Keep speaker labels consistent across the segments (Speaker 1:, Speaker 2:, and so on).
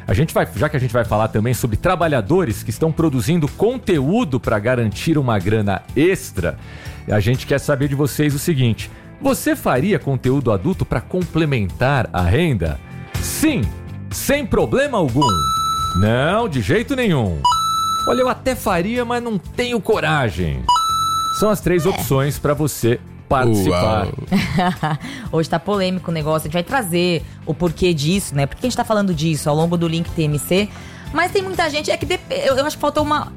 Speaker 1: Já que a gente vai falar também sobre trabalhadores que estão produzindo conteúdo para garantir uma grana extra, a gente quer saber de vocês o seguinte: você faria conteúdo adulto para complementar a renda? Sim, sem problema algum. Não, de jeito nenhum. Olha, eu até faria, mas não tenho coragem. São as 3 opções para você participar.
Speaker 2: Hoje tá polêmico o negócio, a gente vai trazer o porquê disso, né? Por que a gente tá falando disso ao longo do Link TMC? Mas tem muita gente, eu acho que faltou uma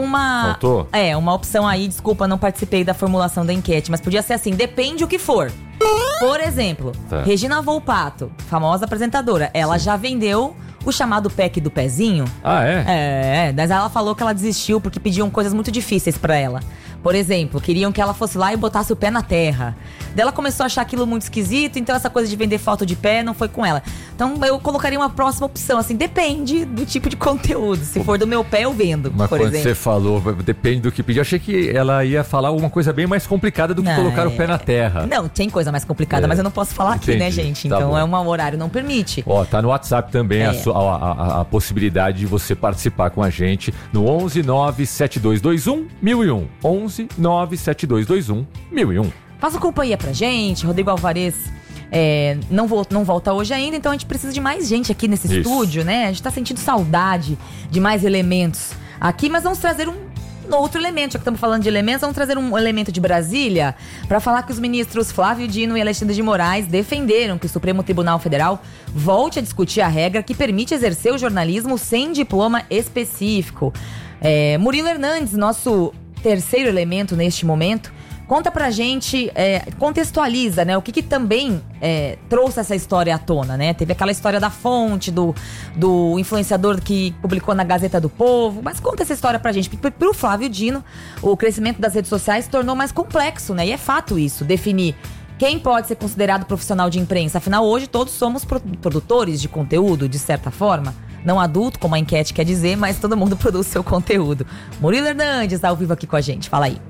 Speaker 2: opção aí, desculpa, não participei da formulação da enquete, mas podia ser assim, depende o que for. Por exemplo, Regina Volpato, famosa apresentadora, ela já vendeu o chamado pack do pezinho.
Speaker 1: Ah, é?
Speaker 2: Mas ela falou que ela desistiu porque pediam coisas muito difíceis pra ela. Por exemplo, queriam que ela fosse lá e botasse o pé na terra. Daí ela começou a achar aquilo muito esquisito, então essa coisa de vender foto de pé não foi com ela. Então eu colocaria uma próxima opção, assim, depende do tipo de conteúdo. Se for do meu pé, eu vendo,
Speaker 1: mas
Speaker 2: por
Speaker 1: quando
Speaker 2: exemplo.
Speaker 1: Você falou, depende do que pedir. Eu achei que ela ia falar alguma coisa bem mais complicada do que colocar o pé na terra.
Speaker 2: Não, tem coisa mais complicada, mas eu não posso falar aqui, né, gente? Então um horário não permite.
Speaker 1: Tá no WhatsApp também a possibilidade de você participar com a gente no 11 97221 1001. 11 97221 1001.
Speaker 2: Faça companhia pra gente, Rodrigo Alvarez não volta hoje ainda, então a gente precisa de mais gente aqui nesse estúdio, né? A gente tá sentindo saudade de mais elementos aqui, mas vamos trazer um outro elemento. Já que estamos falando de elementos, vamos trazer um elemento de Brasília para falar que os ministros Flávio Dino e Alexandre de Moraes defenderam que o Supremo Tribunal Federal volte a discutir a regra que permite exercer o jornalismo sem diploma específico. Murilo Hernandes, nosso terceiro elemento neste momento, conta pra gente, contextualiza, né, o que também trouxe essa história à tona, né? Teve aquela história da fonte, do influenciador que publicou na Gazeta do Povo, mas conta essa história pra gente. Pro Flávio Dino, o crescimento das redes sociais se tornou mais complexo, né? E é fato isso, definir quem pode ser considerado profissional de imprensa. Afinal, hoje todos somos produtores de conteúdo, de certa forma. Não adulto, como a enquete quer dizer, mas todo mundo produz seu conteúdo. Murilo Hernandes tá ao vivo aqui com a gente, fala aí.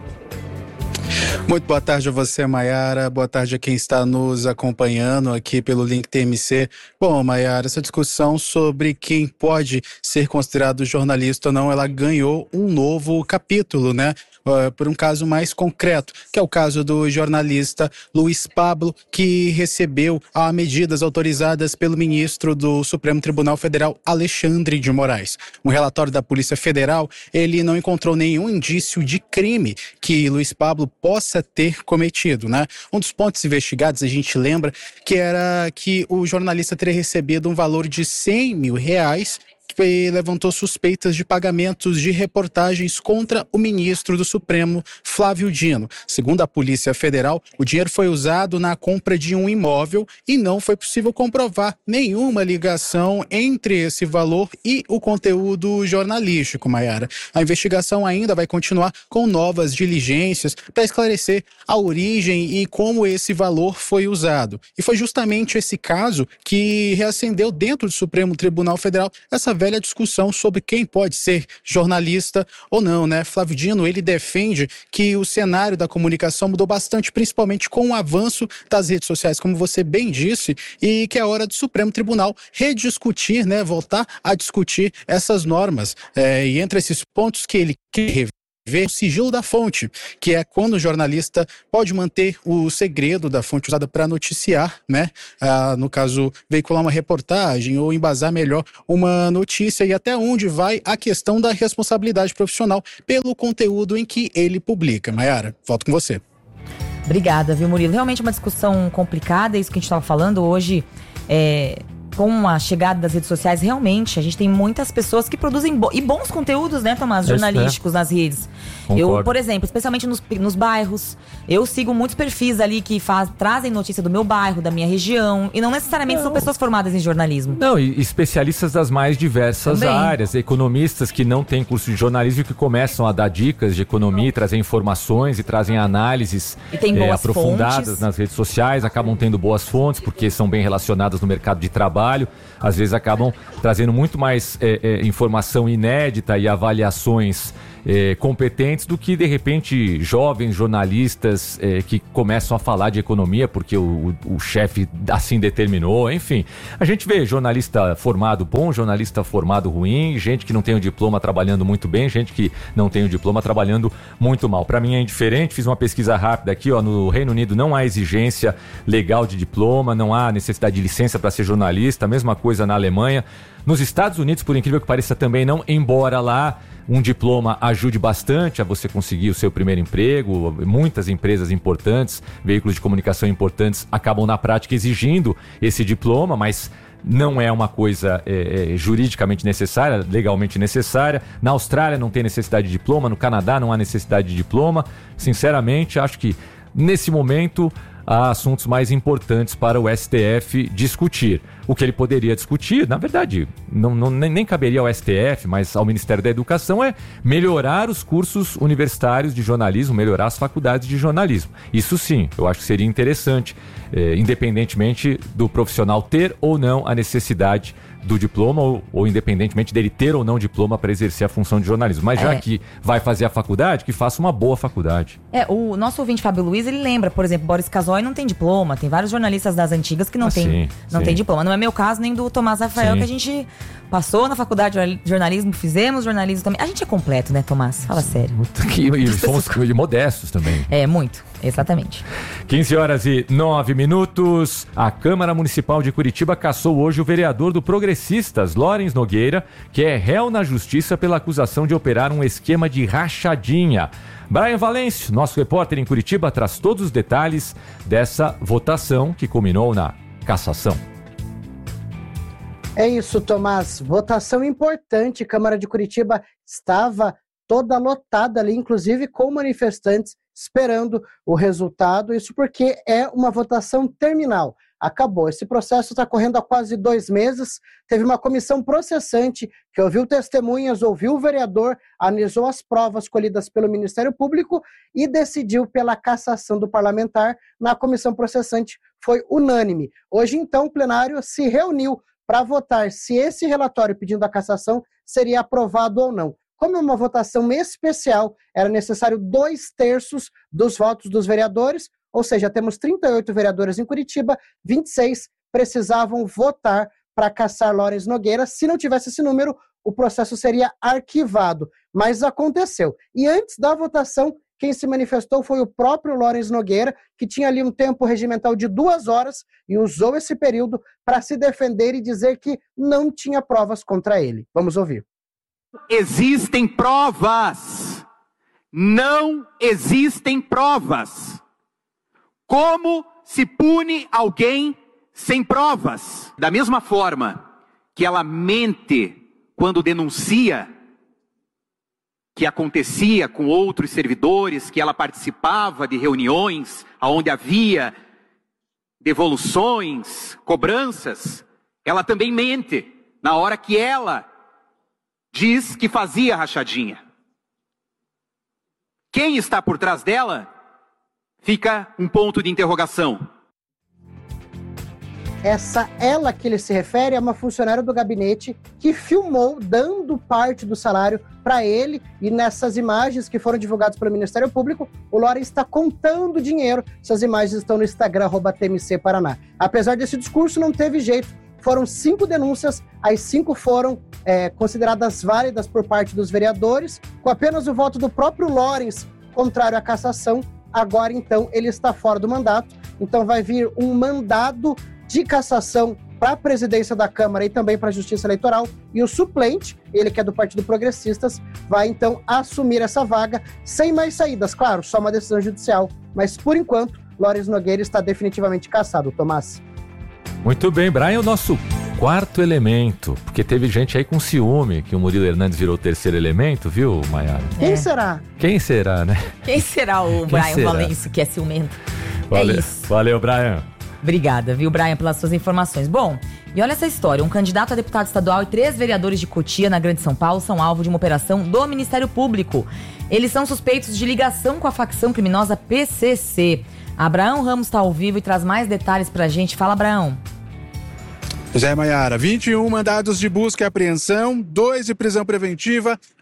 Speaker 3: Muito boa tarde a você, Maiara. Boa tarde a quem está nos acompanhando aqui pelo Link TMC. Bom, Maiara, essa discussão sobre quem pode ser considerado jornalista ou não, ela ganhou um novo capítulo, né? Por um caso mais concreto, que é o caso do jornalista Luiz Pablo, que recebeu medidas autorizadas pelo ministro do Supremo Tribunal Federal, Alexandre de Moraes. Um relatório da Polícia Federal, ele não encontrou nenhum indício de crime que Luiz Pablo possa ter cometido, né? Um dos pontos investigados, a gente lembra, que era que o jornalista teria recebido um valor de R$100 mil e levantou suspeitas de pagamentos de reportagens contra o ministro do Supremo, Flávio Dino. Segundo a Polícia Federal, o dinheiro foi usado na compra de um imóvel e não foi possível comprovar nenhuma ligação entre esse valor e o conteúdo jornalístico, Maiara. A investigação ainda vai continuar com novas diligências para esclarecer a origem e como esse valor foi usado. E foi justamente esse caso que reacendeu dentro do Supremo Tribunal Federal essa velha discussão sobre quem pode ser jornalista ou não, né? Flávio Dino, ele defende que o cenário da comunicação mudou bastante, principalmente com o avanço das redes sociais, como você bem disse, e que é hora do Supremo Tribunal rediscutir, né? Voltar a discutir essas normas. E entre esses pontos que ele quer rever, o sigilo da fonte, que é quando o jornalista pode manter o segredo da fonte usada para noticiar, né? No caso, veicular uma reportagem ou embasar melhor uma notícia, e até onde vai a questão da responsabilidade profissional pelo conteúdo em que ele publica. Maiara, volto com você.
Speaker 2: Obrigada, viu, Murilo? Realmente uma discussão complicada, é isso que a gente estava falando hoje. Com a chegada das redes sociais, realmente, a gente tem muitas pessoas que produzem bons conteúdos, né, Tomás? Jornalísticos nas redes.
Speaker 1: Concordo.
Speaker 2: Eu, por exemplo, especialmente nos bairros, eu sigo muitos perfis ali que trazem notícia do meu bairro, da minha região, e não necessariamente são pessoas formadas em jornalismo.
Speaker 1: Não, e especialistas das mais diversas áreas, economistas que não têm curso de jornalismo e que começam a dar dicas de economia, trazer informações e trazem análises aprofundadas fontes nas redes sociais, acabam tendo boas fontes, porque são bem relacionadas no mercado de trabalho. Às vezes acabam trazendo muito mais informação inédita e avaliações competentes do que, de repente, jovens jornalistas que começam a falar de economia porque o chefe assim determinou. Enfim, a gente vê jornalista formado bom, jornalista formado ruim, gente que não tem o diploma trabalhando muito bem, gente que não tem o diploma trabalhando muito mal. Para mim é indiferente, fiz uma pesquisa rápida aqui, no Reino Unido não há exigência legal de diploma, não há necessidade de licença para ser jornalista, a mesma coisa na Alemanha. Nos Estados Unidos, por incrível que pareça, também não, embora lá um diploma ajude bastante a você conseguir o seu primeiro emprego. Muitas empresas importantes, veículos de comunicação importantes, acabam na prática exigindo esse diploma, mas não é uma coisa juridicamente necessária, legalmente necessária. Na Austrália não tem necessidade de diploma, no Canadá não há necessidade de diploma. Sinceramente, acho que nesse momento há assuntos mais importantes para o STF discutir. O que ele poderia discutir, na verdade, nem caberia ao STF, mas ao Ministério da Educação, é melhorar os cursos universitários de jornalismo, melhorar as faculdades de jornalismo. Isso sim, eu acho que seria interessante, independentemente do profissional ter ou não a necessidade do diploma, ou independentemente dele ter ou não diploma para exercer a função de jornalismo. Mas já que vai fazer a faculdade, que faça uma boa faculdade.
Speaker 2: O nosso ouvinte Fábio Luiz, ele lembra, por exemplo, Boris Casoy não tem diploma, tem vários jornalistas das antigas que não tem diploma. Não é meu caso, nem do Tomás Rafael, que a gente passou na faculdade de jornalismo, fizemos jornalismo também. A gente é completo, né, Tomás? Fala sério.
Speaker 1: E fomos modestos também.
Speaker 2: Muito, exatamente.
Speaker 1: 15h09. A Câmara Municipal de Curitiba cassou hoje o vereador do Progressistas, Lawrence Nogueira, que é réu na justiça pela acusação de operar um esquema de rachadinha. Brian Valêncio, nosso repórter em Curitiba, traz todos os detalhes dessa votação que culminou na cassação.
Speaker 4: É isso, Tomás. Votação importante. Câmara de Curitiba estava toda lotada ali, inclusive com manifestantes esperando o resultado. Isso porque é uma votação terminal. Acabou. Esse processo está correndo há quase 2 meses. Teve uma comissão processante que ouviu testemunhas, ouviu o vereador, analisou as provas colhidas pelo Ministério Público e decidiu pela cassação do parlamentar. Na comissão processante foi unânime. Hoje, então, o plenário se reuniu para votar se esse relatório pedindo a cassação seria aprovado ou não. Como é uma votação especial, era necessário 2/3 dos votos dos vereadores, ou seja, temos 38 vereadores em Curitiba, 26 precisavam votar para cassar Lawrence Nogueira. Se não tivesse esse número, o processo seria arquivado, mas aconteceu. E antes da votação, quem se manifestou foi o próprio Lawrence Nogueira, que tinha ali um tempo regimental de 2 horas e usou esse período para se defender e dizer que não tinha provas contra ele. Vamos ouvir.
Speaker 5: Existem provas. Não existem provas. Como se pune alguém sem provas? Da mesma forma que ela mente quando denuncia que acontecia com outros servidores, que ela participava de reuniões onde havia devoluções, cobranças, ela também mente na hora que ela diz que fazia rachadinha. Quem está por trás dela? Fica um ponto de interrogação.
Speaker 4: Ela que ele se refere é uma funcionária do gabinete que filmou dando parte do salário para ele, e nessas imagens que foram divulgadas pelo Ministério Público, o Lawrence está contando dinheiro. Essas imagens estão no Instagram, @TMC Paraná. Apesar desse discurso, não teve jeito. Foram 5 denúncias, as 5 foram consideradas válidas por parte dos vereadores, com apenas o voto do próprio Lawrence contrário à cassação. Agora, então, ele está fora do mandato, então vai vir um mandado de cassação para a presidência da Câmara e também para a Justiça Eleitoral, e o suplente, ele que é do Partido Progressistas, vai então assumir essa vaga sem mais saídas. Claro, só uma decisão judicial, mas por enquanto, Lawrence Nogueira está definitivamente cassado. Tomás.
Speaker 1: Muito bem, Brian, o nosso quarto elemento, porque teve gente aí com ciúme que o Murilo Hernandes virou o terceiro elemento, viu, Maiara?
Speaker 4: Quem será?
Speaker 1: Quem será, né?
Speaker 2: Quem será o Brian Valêncio que é ciumento?
Speaker 1: Valeu,
Speaker 2: é isso.
Speaker 1: Valeu, Brian.
Speaker 2: Obrigada, viu, Brian, pelas suas informações. Bom, e olha essa história. Um candidato a deputado estadual e 3 vereadores de Cotia, na Grande São Paulo, são alvo de uma operação do Ministério Público. Eles são suspeitos de ligação com a facção criminosa PCC. Abraão Ramos está ao vivo e traz mais detalhes pra gente. Fala, Abraão.
Speaker 3: Zé Maiara, 21 mandados de busca e apreensão, 2 de prisão preventiva,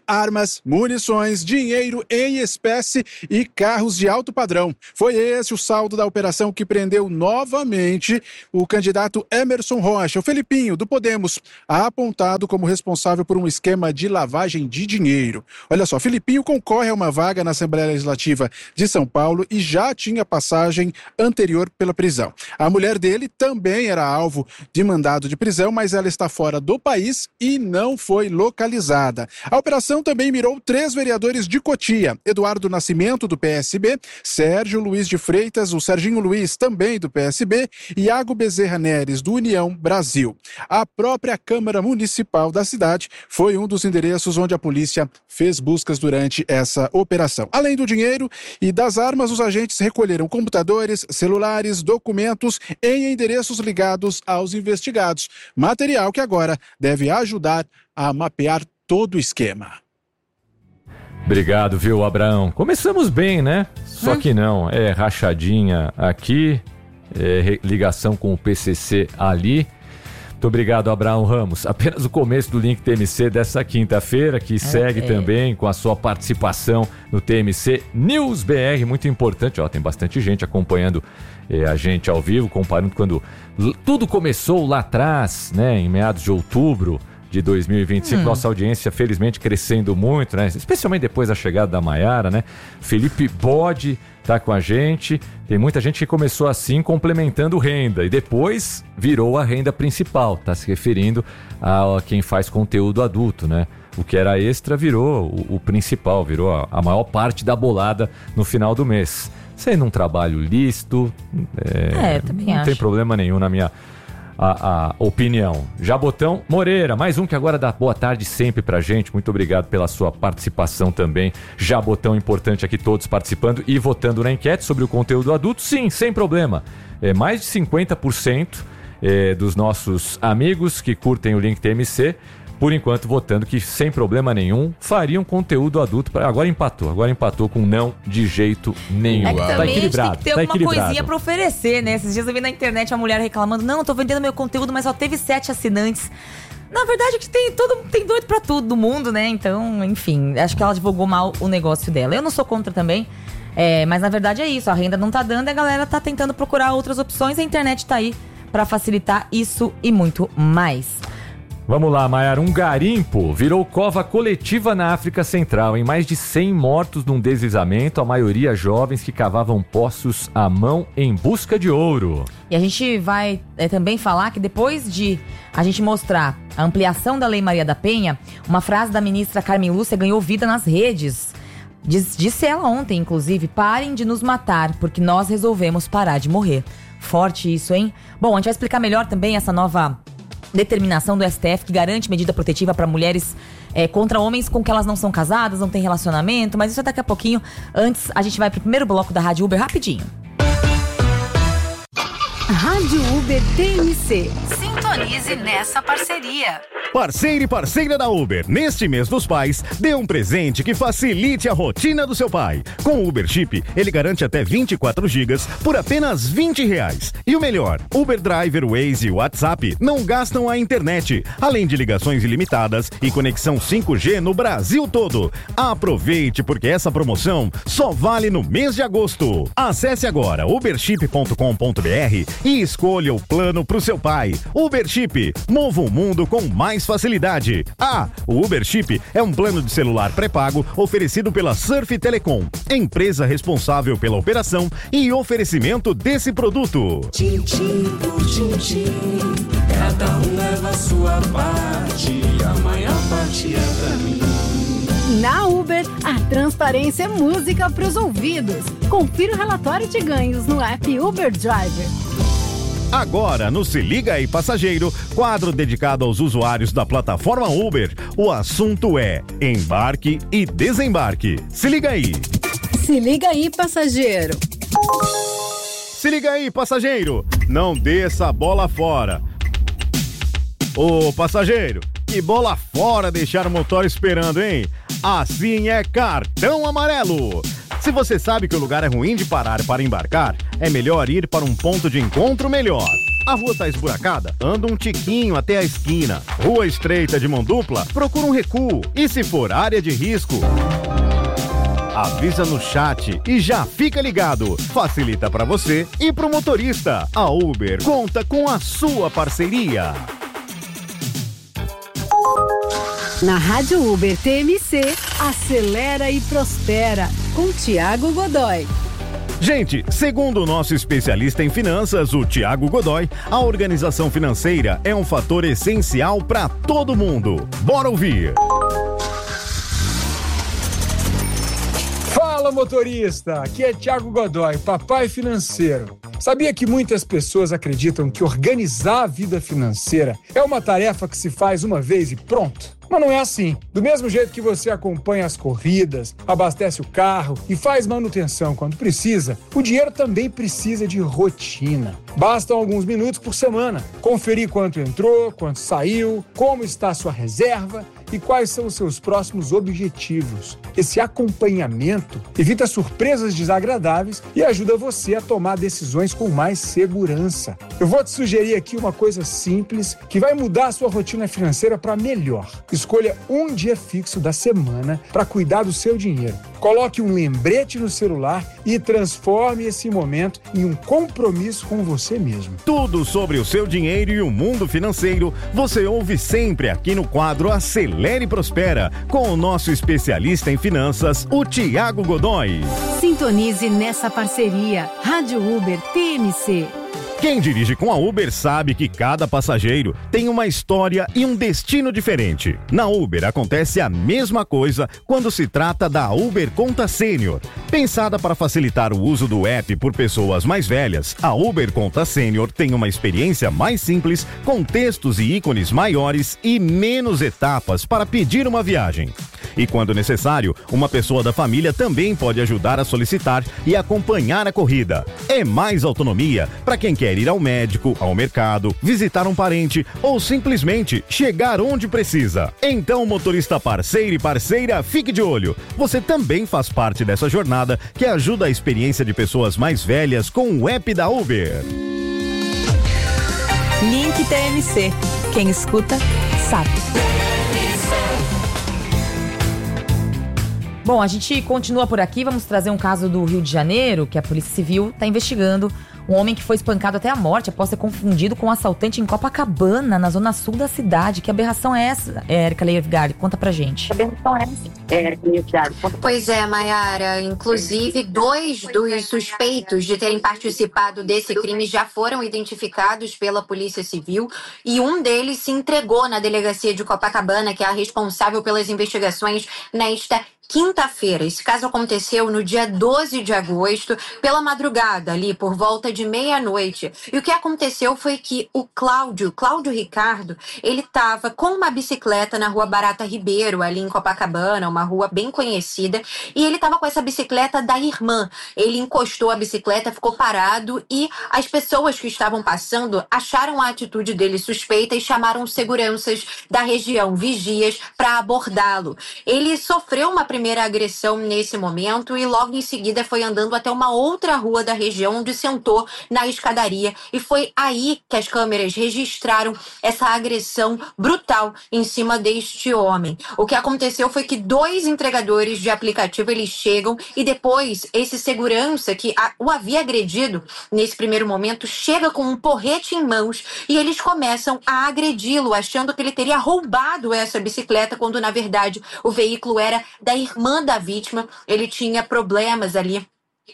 Speaker 3: armas, munições, dinheiro em espécie e carros de alto padrão. Foi esse o saldo da operação que prendeu novamente o candidato Emerson Rocha, o Felipinho, do Podemos, apontado como responsável por um esquema de lavagem de dinheiro. Olha só, Felipinho concorre a uma vaga na Assembleia Legislativa de São Paulo e já tinha passagem anterior pela prisão. A mulher dele também era alvo de mandado de prisão, mas ela está fora do país e não foi localizada. A operação também mirou 3 vereadores de Cotia: Eduardo Nascimento, do PSB, Sérgio Luiz de Freitas, o Serginho Luiz, também do PSB, e Iago Bezerra Neres, do União Brasil. A própria Câmara Municipal da cidade foi um dos endereços onde a polícia fez buscas durante essa operação. Além do dinheiro e das armas, os agentes recolheram computadores, celulares, documentos em endereços ligados aos investigados. Material que agora deve ajudar a mapear todo o esquema.
Speaker 1: Obrigado, viu, Abraão? Começamos bem, né? Só que não, é rachadinha aqui, ligação com o PCC ali. Muito obrigado, Abraão Ramos. Apenas o começo do Link TMC dessa quinta-feira, que segue também com a sua participação no TMC News BR, muito importante. Ó, tem bastante gente acompanhando a gente ao vivo, comparando quando tudo começou lá atrás, né, em meados de outubro de 2025, nossa audiência felizmente crescendo muito, né? Especialmente depois da chegada da Maiara, né? Felipe Bode tá com a gente, tem muita gente que começou assim, complementando renda, e depois virou a renda principal, tá se referindo a quem faz conteúdo adulto, né? O que era extra virou o principal, virou a maior parte da bolada no final do mês. Sendo um trabalho lícito,
Speaker 2: também
Speaker 1: não
Speaker 2: acho.
Speaker 1: tem problema nenhum na minha a opinião. Jabotão Moreira, mais um que agora dá boa tarde sempre pra gente. Muito obrigado pela sua participação também. Jabotão, importante aqui, todos participando e votando na enquete sobre o conteúdo adulto. Sim, sem problema. Mais de 50% dos nossos amigos que curtem o Link TMC, por enquanto votando que sem problema nenhum fariam conteúdo adulto. Agora empatou com não de jeito nenhum.
Speaker 2: É que também
Speaker 1: tá equilibrado,
Speaker 2: a gente tem que ter alguma coisinha pra oferecer, né? Esses dias eu vi na internet a mulher reclamando: não, eu tô vendendo meu conteúdo, mas só teve 7 assinantes. Na verdade, que tem doido pra tudo do mundo, né? Então, enfim, acho que ela divulgou mal o negócio dela. Eu não sou contra também, mas na verdade é isso, a renda não tá dando e a galera tá tentando procurar outras opções. A internet tá aí pra facilitar isso e muito mais.
Speaker 1: Vamos lá, Maiara. Um garimpo virou cova coletiva na África Central, em mais de 100 mortos num deslizamento, a maioria jovens que cavavam poços à mão em busca de ouro.
Speaker 2: E a gente vai também falar que depois de a gente mostrar a ampliação da Lei Maria da Penha, uma frase da ministra Carmen Lúcia ganhou vida nas redes. Disse ela ontem, inclusive: parem de nos matar, porque nós resolvemos parar de morrer. Forte isso, hein? Bom, a gente vai explicar melhor também essa nova determinação do STF que garante medida protetiva para mulheres contra homens com que elas não são casadas, não têm relacionamento, mas isso é daqui a pouquinho. Antes, a gente vai pro primeiro bloco da Rádio Uber rapidinho.
Speaker 6: Rádio Uber TMC.
Speaker 7: Sintonize nessa parceria.
Speaker 8: Parceiro e parceira da Uber, neste mês dos pais, dê um presente que facilite a rotina do seu pai. Com o Uber Chip, ele garante até 24 GB por apenas R$20. E o melhor, Uber Driver, Waze e WhatsApp não gastam a internet, além de ligações ilimitadas e conexão 5G no Brasil todo. Aproveite, porque essa promoção só vale no mês de agosto. Acesse agora uberchip.com.br e escolha o plano pro seu pai. Uber Chip, mova o mundo com mais facilidade. O Uber Chip é um plano de celular pré-pago oferecido pela Surf Telecom, empresa responsável pela operação e oferecimento desse produto.
Speaker 9: Tintim por tintim, cada um leva a sua parte, a maior parte é pra mim.
Speaker 6: Na Uber, a transparência é música pros ouvidos. Confira o relatório de ganhos no app Uber Driver.
Speaker 8: Agora, no Se Liga Aí Passageiro, quadro dedicado aos usuários da plataforma Uber, o assunto é embarque e desembarque. Se liga aí.
Speaker 6: Se liga aí, passageiro.
Speaker 8: Se liga aí, passageiro. Não desça a bola fora. Ô, passageiro, que bola fora deixar o motor esperando, hein? Assim é cartão amarelo. Se você sabe que o lugar é ruim de parar para embarcar, é melhor ir para um ponto de encontro melhor. A rua tá esburacada? Anda um tiquinho até a esquina. Rua estreita de mão dupla? Procura um recuo. E se for área de risco, avisa no chat e já fica ligado. Facilita para você e pro motorista. A Uber conta com a sua parceria.
Speaker 6: Na Rádio Uber TMC, acelera e prospera, com Thiago Godoy.
Speaker 8: Gente, segundo o nosso especialista em finanças, o Thiago Godoy, a organização financeira é um fator essencial para todo mundo. Bora ouvir!
Speaker 10: Fala, motorista! Aqui é Thiago Godoy, papai financeiro. Sabia que muitas pessoas acreditam que organizar a vida financeira é uma tarefa que se faz uma vez e pronto? Mas não é assim. Do mesmo jeito que você acompanha as corridas, abastece o carro e faz manutenção quando precisa, o dinheiro também precisa de rotina. Bastam alguns minutos por semana. Conferir quanto entrou, quanto saiu, como está a sua reserva e quais são os seus próximos objetivos. Esse acompanhamento evita surpresas desagradáveis e ajuda você a tomar decisões com mais segurança. Eu vou te sugerir aqui uma coisa simples que vai mudar a sua rotina financeira para melhor. Escolha um dia fixo da semana para cuidar do seu dinheiro. Coloque um lembrete no celular e transforme esse momento em um compromisso com você mesmo.
Speaker 8: Tudo sobre o seu dinheiro e o mundo financeiro você ouve sempre aqui no quadro Acelere e Prospera, com o nosso especialista em finanças, o Thiago Godoy.
Speaker 6: Sintonize nessa parceria. Rádio Uber TMC.
Speaker 8: Quem dirige com a Uber sabe que cada passageiro tem uma história e um destino diferente. Na Uber acontece a mesma coisa quando se trata da Uber Conta Sênior. Pensada para facilitar o uso do app por pessoas mais velhas, a Uber Conta Sênior tem uma experiência mais simples, com textos e ícones maiores e menos etapas para pedir uma viagem. E quando necessário, uma pessoa da família também pode ajudar a solicitar e acompanhar a corrida. É mais autonomia para quem quer ir ao médico, ao mercado, visitar um parente ou simplesmente chegar onde precisa. Então, motorista parceiro e parceira, fique de olho. Você também faz parte dessa jornada que ajuda a experiência de pessoas mais velhas com o app da Uber.
Speaker 2: Link TMC. Quem escuta, sabe. Bom, a gente continua por aqui, vamos trazer um caso do Rio de Janeiro, que a Polícia Civil está investigando. Um homem que foi espancado até a morte após ser confundido com um assaltante em Copacabana, na zona sul da cidade. Que aberração é essa, Érica Leivgard? Conta pra gente.
Speaker 11: Que aberração é essa, Érica Leivgard? Pois é, Mayara. Inclusive, 2 dos suspeitos de terem participado desse crime já foram identificados pela Polícia Civil e um deles se entregou na delegacia de Copacabana, que é a responsável pelas investigações nesta quinta-feira. Esse caso aconteceu no dia 12 de agosto, pela madrugada, ali por volta de meia-noite. E o que aconteceu foi que o Cláudio Ricardo, ele estava com uma bicicleta na rua Barata Ribeiro, ali em Copacabana, uma rua bem conhecida, e ele estava com essa bicicleta da irmã. Ele encostou a bicicleta, ficou parado e as pessoas que estavam passando acharam a atitude dele suspeita e chamaram seguranças da região, vigias, para abordá-lo. Ele sofreu uma primeira agressão nesse momento e logo em seguida foi andando até uma outra rua da região onde sentou na escadaria e foi aí que as câmeras registraram essa agressão brutal em cima deste homem. O que aconteceu foi que 2 entregadores de aplicativo eles chegam e depois esse segurança que o havia agredido nesse primeiro momento chega com um porrete em mãos e eles começam a agredi-lo achando que ele teria roubado essa bicicleta quando na verdade o veículo era da irmã da vítima. Ele tinha problemas ali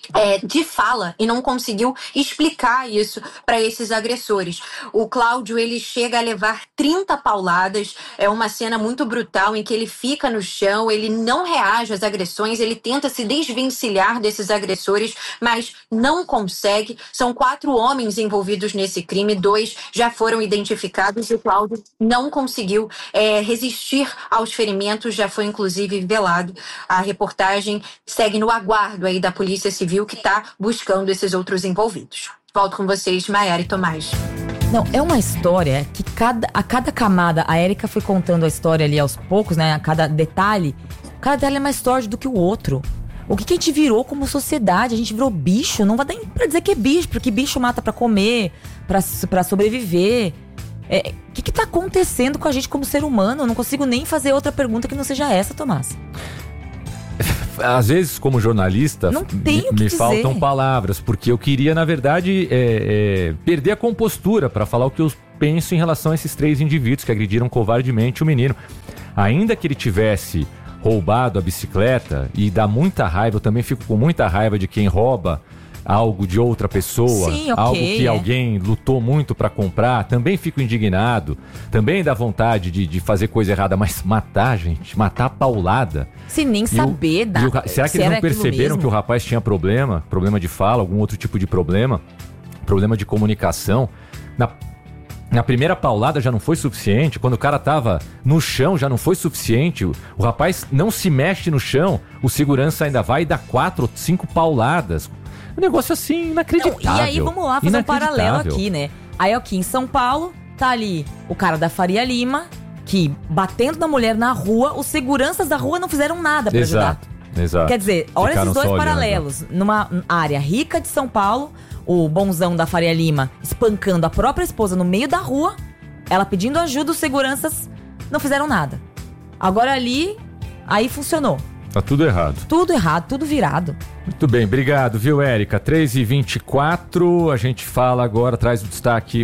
Speaker 11: de fala e não conseguiu explicar isso para esses agressores. O Cláudio, ele chega a levar 30 pauladas, é uma cena muito brutal em que ele fica no chão, ele não reage às agressões, ele tenta se desvencilhar desses agressores, mas não consegue. São 4 homens envolvidos nesse crime, 2 já foram identificados e o Cláudio não conseguiu resistir aos ferimentos, já foi inclusive velado. A reportagem segue no aguardo aí da Polícia Civil que está buscando esses outros envolvidos. Volto com vocês, Mayara e Tomás.
Speaker 2: Não, é uma história que a cada camada, a Érica foi contando a história ali aos poucos, né? Cada detalhe é mais história do que o outro. O que a gente virou como sociedade? A gente virou bicho? Não vai dar nem pra dizer que é bicho, porque bicho mata pra comer, pra sobreviver. O que tá acontecendo com a gente como ser humano? Eu não consigo nem fazer outra pergunta que não seja essa, Tomás.
Speaker 1: Às vezes, como jornalista, me faltam palavras, porque eu queria, na verdade, perder a compostura para falar o que eu penso em relação a esses 3 indivíduos que agrediram covardemente o menino. Ainda que ele tivesse roubado a bicicleta, e dá muita raiva, eu também fico com muita raiva de quem rouba algo de outra pessoa, algo que alguém lutou muito para comprar, também fico indignado, também dá vontade de fazer coisa errada, mas matar, gente, matar a paulada.
Speaker 2: Se nem saber
Speaker 1: será que eles não perceberam que o rapaz tinha problema de fala, algum outro tipo de problema de comunicação? Na primeira paulada já não foi suficiente, quando o cara tava no chão já não foi suficiente, o rapaz não se mexe no chão, o segurança ainda vai e dá 4 ou 5 pauladas. Um negócio assim, inacreditável.
Speaker 2: Não, e aí, vamos lá fazer um paralelo aqui, né? Aí aqui em São Paulo, tá ali o cara da Faria Lima, que batendo na mulher na rua, os seguranças da rua não fizeram nada pra ajudar. Exato. Quer dizer, olha esses 2 paralelos. Numa área rica de São Paulo, o bonzão da Faria Lima espancando a própria esposa no meio da rua, ela pedindo ajuda, os seguranças não fizeram nada. Agora ali, aí funcionou.
Speaker 1: Tá tudo errado.
Speaker 2: Tudo errado, tudo virado.
Speaker 1: Muito bem, obrigado, viu, Érica? 3h24, a gente fala agora, traz um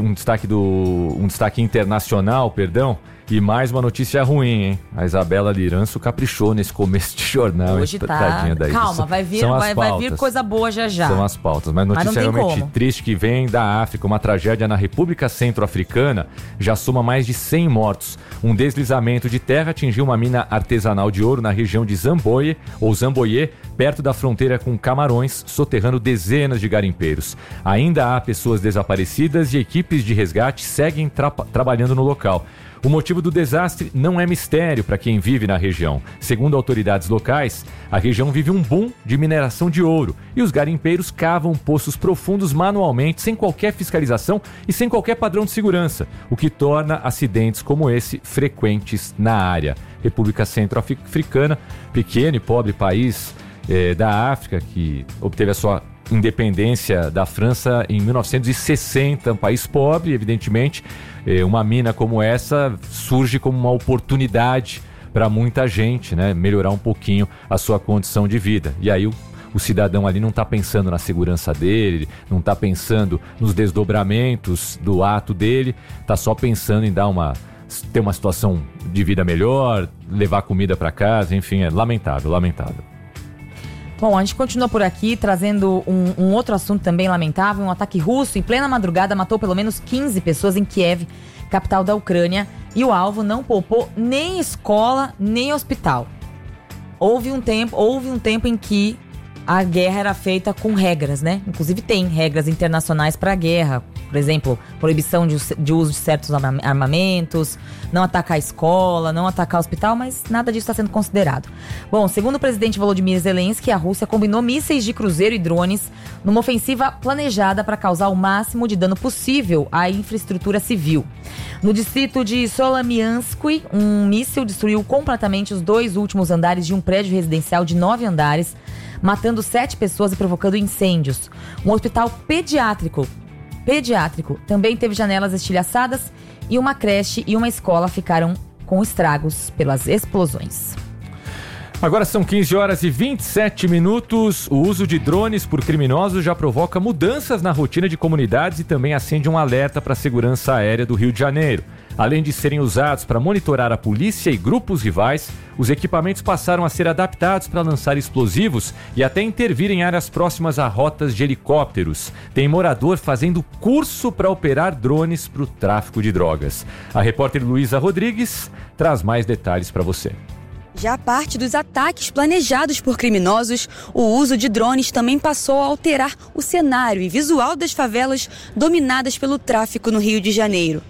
Speaker 1: destaque internacional, perdão. E mais uma notícia ruim, hein? A Isabela Liranço caprichou nesse começo de jornal.
Speaker 2: Hoje tá... Calma, vai vir coisa boa já.
Speaker 1: São as pautas, mas notícia realmente triste que vem da África. Uma tragédia na República Centro-Africana já soma mais de 100 mortos. Um deslizamento de terra atingiu uma mina artesanal de ouro na região de Zamboye, perto da fronteira com Camarões, soterrando dezenas de garimpeiros. Ainda há pessoas desaparecidas e equipes de resgate seguem trabalhando no local. O motivo do desastre não é mistério para quem vive na região. Segundo autoridades locais, a região vive um boom de mineração de ouro e os garimpeiros cavam poços profundos manualmente, sem qualquer fiscalização e sem qualquer padrão de segurança, o que torna acidentes como esse frequentes na área. República Centro-Africana, pequeno e pobre país da África, que obteve a sua independência da França em 1960, um país pobre, evidentemente. Uma mina como essa surge como uma oportunidade para muita gente, né? Melhorar um pouquinho a sua condição de vida. E aí o cidadão ali não está pensando na segurança dele, não está pensando nos desdobramentos do ato dele, está só pensando em ter uma situação de vida melhor, levar comida para casa, enfim, é lamentável.
Speaker 2: Bom, a gente continua por aqui trazendo um outro assunto também lamentável. Um ataque russo em plena madrugada matou pelo menos 15 pessoas em Kiev, capital da Ucrânia. E o alvo não poupou nem escola, nem hospital. Houve um tempo em que a guerra era feita com regras, né? Inclusive tem regras internacionais para a guerra. Por exemplo, proibição de uso de certos armamentos, não atacar a escola, não atacar o hospital, mas nada disso está sendo considerado. Bom, segundo o presidente Volodymyr Zelensky, a Rússia combinou mísseis de cruzeiro e drones numa ofensiva planejada para causar o máximo de dano possível à infraestrutura civil. No distrito de Solomyansk, um míssil destruiu completamente os 2 últimos andares de um prédio residencial de 9 andares, matando 7 pessoas e provocando incêndios. Um hospital pediátrico também teve janelas estilhaçadas e uma creche e uma escola ficaram com estragos pelas explosões.
Speaker 1: Agora são 15h27. O uso de drones por criminosos já provoca mudanças na rotina de comunidades e também acende um alerta para a segurança aérea do Rio de Janeiro. Além de serem usados para monitorar a polícia e grupos rivais, os equipamentos passaram a ser adaptados para lançar explosivos e até intervir em áreas próximas a rotas de helicópteros. Tem morador fazendo curso para operar drones para o tráfico de drogas. A repórter Luísa Rodrigues traz mais detalhes para você.
Speaker 12: Já parte dos ataques planejados por criminosos, o uso de drones também passou a alterar o cenário e visual das favelas dominadas pelo tráfico no Rio de Janeiro.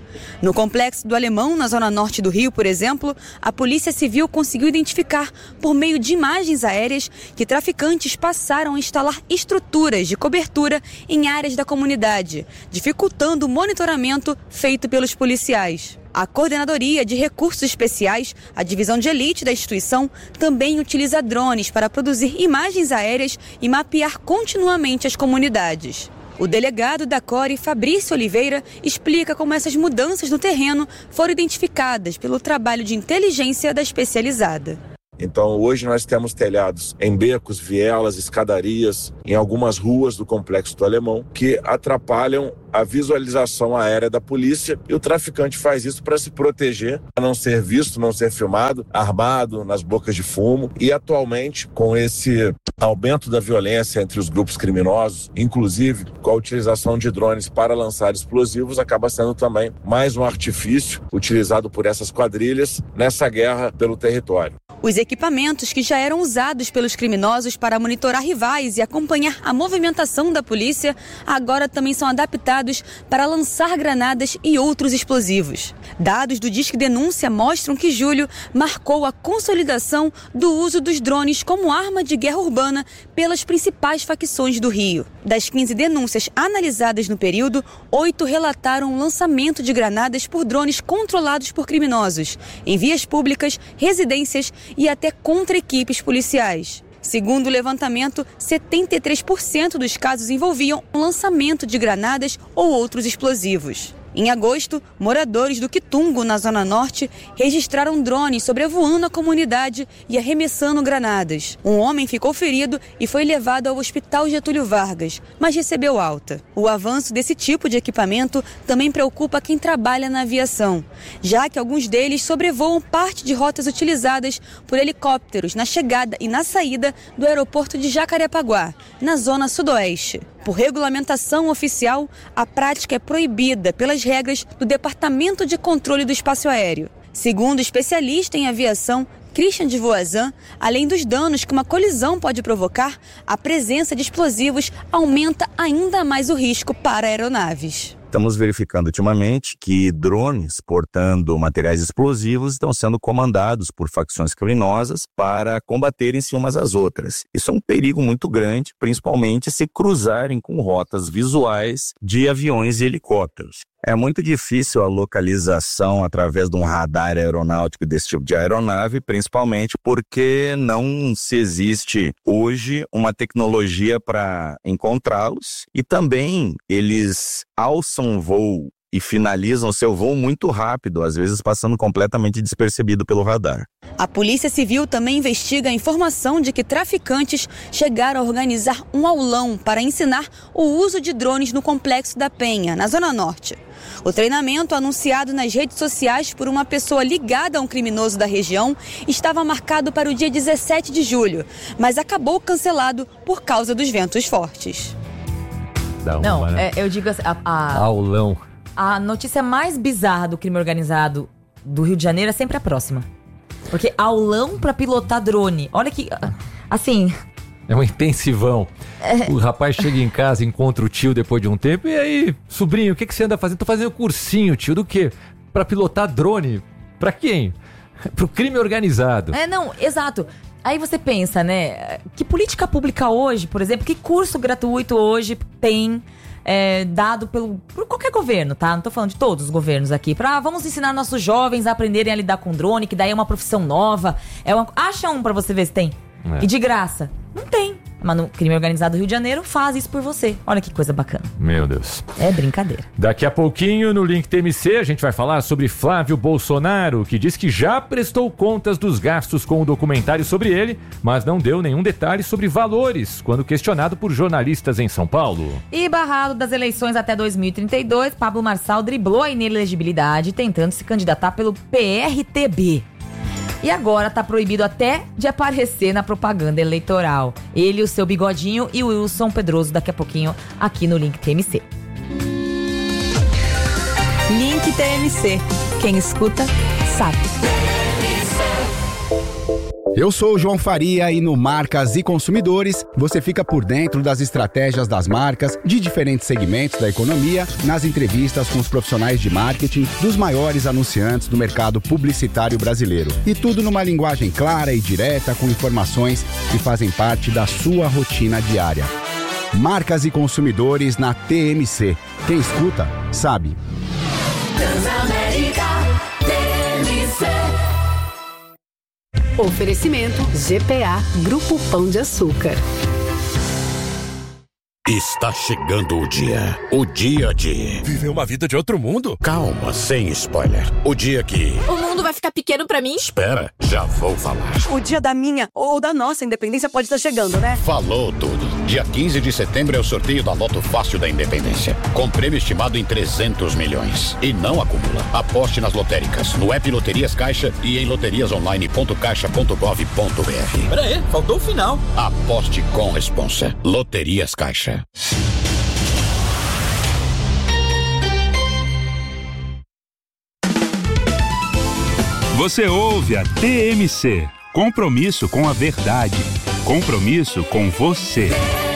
Speaker 12: No Complexo do Alemão, na zona norte do Rio, por exemplo, a Polícia Civil conseguiu identificar, por meio de imagens aéreas, que traficantes passaram a instalar estruturas de cobertura em áreas da comunidade, dificultando o monitoramento feito pelos policiais. A Coordenadoria de Recursos Especiais, a divisão de elite da instituição, também utiliza drones para produzir imagens aéreas e mapear continuamente as comunidades. O delegado da CORE, Fabrício Oliveira, explica como essas mudanças no terreno foram identificadas pelo trabalho de inteligência da especializada.
Speaker 13: Então, hoje nós temos telhados em becos, vielas, escadarias, em algumas ruas do Complexo do Alemão, que atrapalham a visualização aérea da polícia, e o traficante faz isso para se proteger, para não ser visto, não ser filmado, armado, nas bocas de fumo. E atualmente, com esse aumento da violência entre os grupos criminosos, inclusive com a utilização de drones para lançar explosivos, acaba sendo também mais um artifício utilizado por essas quadrilhas nessa guerra pelo território.
Speaker 12: Os equipamentos que já eram usados pelos criminosos para monitorar rivais e acompanhar a movimentação da polícia, agora também são adaptados para lançar granadas e outros explosivos. Dados do Disque Denúncia mostram que julho marcou a consolidação do uso dos drones como arma de guerra urbana pelas principais facções do Rio. Das 15 denúncias analisadas no período, 8 relataram o lançamento de granadas por drones controlados por criminosos, em vias públicas, residências e até contra equipes policiais. Segundo o levantamento, 73% dos casos envolviam o lançamento de granadas ou outros explosivos. Em agosto, moradores do Quitungo, na Zona Norte, registraram drones sobrevoando a comunidade e arremessando granadas. Um homem ficou ferido e foi levado ao Hospital Getúlio Vargas, mas recebeu alta. O avanço desse tipo de equipamento também preocupa quem trabalha na aviação, já que alguns deles sobrevoam parte de rotas utilizadas por helicópteros na chegada e na saída do aeroporto de Jacarepaguá, na Zona Sudoeste. Por regulamentação oficial, a prática é proibida pelas regras do Departamento de Controle do Espaço Aéreo. Segundo o especialista em aviação, Christian de Voazan, além dos danos que uma colisão pode provocar, a presença de explosivos aumenta ainda mais o risco para aeronaves.
Speaker 14: Estamos verificando ultimamente que drones portando materiais explosivos estão sendo comandados por facções criminosas para combaterem-se umas às outras. Isso é um perigo muito grande, principalmente se cruzarem com rotas visuais de aviões e helicópteros. É muito difícil a localização através de um radar aeronáutico desse tipo de aeronave, principalmente porque não se existe hoje uma tecnologia para encontrá-los, e também eles alçam voo e finalizam seu voo muito rápido, às vezes passando completamente despercebido pelo radar.
Speaker 12: A Polícia Civil também investiga a informação de que traficantes chegaram a organizar um aulão para ensinar o uso de drones no Complexo da Penha, na Zona Norte. O treinamento, anunciado nas redes sociais por uma pessoa ligada a um criminoso da região, estava marcado para o dia 17 de julho, mas acabou cancelado por causa dos ventos fortes.
Speaker 2: Não, eu digo assim,
Speaker 1: aulão.
Speaker 2: A notícia mais bizarra do crime organizado do Rio de Janeiro é sempre a próxima. Porque aulão pra pilotar drone. Olha que, assim...
Speaker 1: É um intensivão. O rapaz chega em casa, encontra o tio depois de um tempo. E aí, sobrinho, o que você anda fazendo? Tô fazendo cursinho, tio, do quê? Pra pilotar drone. Pra quem? Pro crime organizado.
Speaker 2: Não, exato. Aí você pensa, né? Que política pública hoje, por exemplo, que curso gratuito hoje tem... dado por qualquer governo, tá? Não tô falando de todos os governos aqui. Vamos ensinar nossos jovens a aprenderem a lidar com drone, que daí é uma profissão nova. Acha um pra você ver se tem. E de graça. Não tem. Mas no crime organizado do Rio de Janeiro faz isso por você. Olha que coisa bacana.
Speaker 1: Meu Deus.
Speaker 2: É brincadeira.
Speaker 1: Daqui a pouquinho, no Link TMC, a gente vai falar sobre Flávio Bolsonaro, que diz que já prestou contas dos gastos com o documentário sobre ele, mas não deu nenhum detalhe sobre valores, quando questionado por jornalistas em São Paulo.
Speaker 2: E barrado das eleições até 2032, Pablo Marçal driblou a inelegibilidade, tentando se candidatar pelo PRTB. E agora tá proibido até de aparecer na propaganda eleitoral. Ele, o seu bigodinho e o Wilson Pedroso daqui a pouquinho aqui no Link TMC.
Speaker 12: Link TMC. Quem escuta, sabe.
Speaker 15: Eu sou o João Faria e no Marcas e Consumidores você fica por dentro das estratégias das marcas de diferentes segmentos da economia, nas entrevistas com os profissionais de marketing dos maiores anunciantes do mercado publicitário brasileiro. E tudo numa linguagem clara e direta, com informações que fazem parte da sua rotina diária. Marcas e Consumidores na TMC. Quem escuta, sabe.
Speaker 6: Transamérica TMC. Oferecimento GPA Grupo Pão de Açúcar.
Speaker 16: Está chegando o dia de...
Speaker 17: Viver uma vida de outro mundo?
Speaker 16: Calma, sem spoiler. O dia que...
Speaker 18: O mundo vai ficar pequeno pra mim?
Speaker 16: Espera, já vou falar.
Speaker 19: O dia da minha ou da nossa independência pode estar chegando, né?
Speaker 16: Falou tudo. Dia 15 de setembro é o sorteio da Loto Fácil da Independência, com prêmio estimado em 300 milhões. E não acumula. Aposte nas lotéricas, no app Loterias Caixa e em loteriasonline.caixa.gov.br.
Speaker 17: Peraí, faltou o final.
Speaker 16: Aposte com responsa. Loterias Caixa.
Speaker 20: Você ouve a TMC. Compromisso com a verdade. Compromisso com você.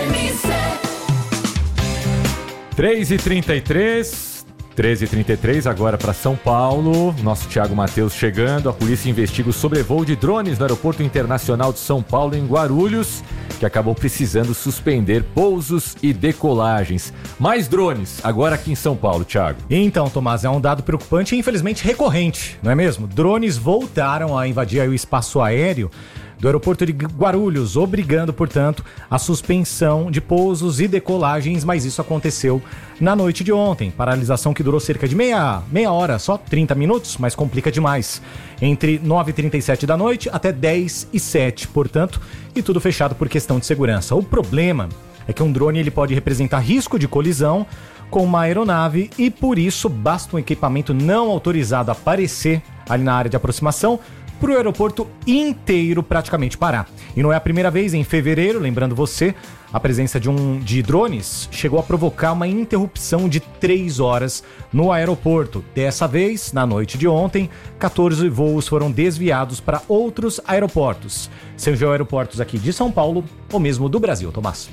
Speaker 1: 13h33 agora para São Paulo. Nosso Thiago Matheus chegando. A polícia investiga o sobrevoo de drones no Aeroporto Internacional de São Paulo, em Guarulhos, que acabou precisando suspender pousos e decolagens. Mais drones, agora aqui em São Paulo, Thiago.
Speaker 21: Então, Tomás, é um dado preocupante e infelizmente recorrente, não é mesmo? Drones voltaram a invadir o espaço aéreo do aeroporto de Guarulhos, obrigando, portanto, a suspensão de pousos e decolagens, mas isso aconteceu na noite de ontem. Paralisação que durou cerca de meia hora, só 30 minutos, mas complica demais. Entre 9h37 da noite até 10h07, portanto, e tudo fechado por questão de segurança. O problema é que um drone ele pode representar risco de colisão com uma aeronave e, por isso, basta um equipamento não autorizado aparecer ali na área de aproximação para o aeroporto inteiro praticamente parar. E não é a primeira vez. Em fevereiro, lembrando você, a presença de drones chegou a provocar uma interrupção de 3 horas no aeroporto. Dessa vez, na noite de ontem, 14 voos foram desviados para outros aeroportos, sejam aeroportos aqui de São Paulo ou mesmo do Brasil, Tomás.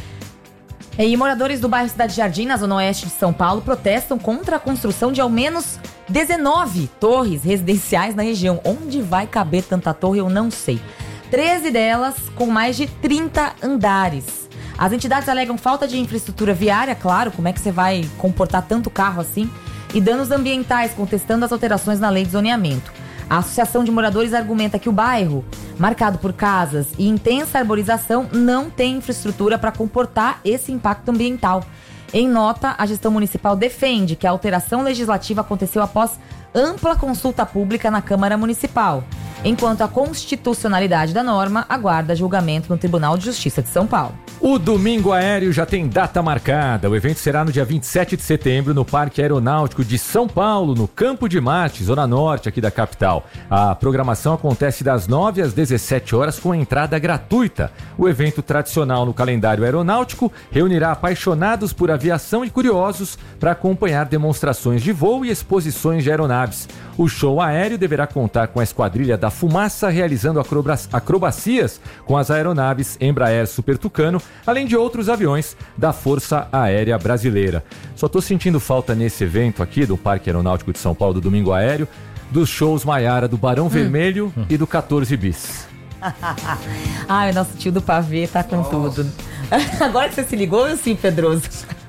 Speaker 2: E moradores do bairro Cidade Jardim, na zona oeste de São Paulo, protestam contra a construção de ao menos 19 torres residenciais na região. Onde vai caber tanta torre, eu não sei. 13 delas com mais de 30 andares. As entidades alegam falta de infraestrutura viária, claro, como é que você vai comportar tanto carro assim? E danos ambientais, contestando as alterações na lei de zoneamento. A Associação de Moradores argumenta que o bairro, marcado por casas e intensa arborização, não tem infraestrutura para comportar esse impacto ambiental. Em nota, a gestão municipal defende que a alteração legislativa aconteceu após ampla consulta pública na Câmara Municipal, enquanto a constitucionalidade da norma aguarda julgamento no Tribunal de Justiça de São Paulo.
Speaker 1: O Domingo Aéreo já tem data marcada. O evento será no dia 27 de setembro no Parque Aeronáutico de São Paulo, no Campo de Marte, zona norte aqui da capital. A programação acontece das 9 às 17 horas com entrada gratuita. O evento tradicional no calendário aeronáutico reunirá apaixonados por aviação e curiosos para acompanhar demonstrações de voo e exposições de aeronaves. O show aéreo deverá contar com a Esquadrilha da Fumaça realizando acrobacias com as aeronaves Embraer Super Tucano, além de outros aviões da Força Aérea Brasileira. Só tô sentindo falta nesse evento aqui do Parque Aeronáutico de São Paulo do Domingo Aéreo, dos shows Maiara do Barão Vermelho e do 14 Bis.
Speaker 2: Ai, o nosso tio do pavê tá com tudo. Agora que você se ligou, eu sim, Pedroso.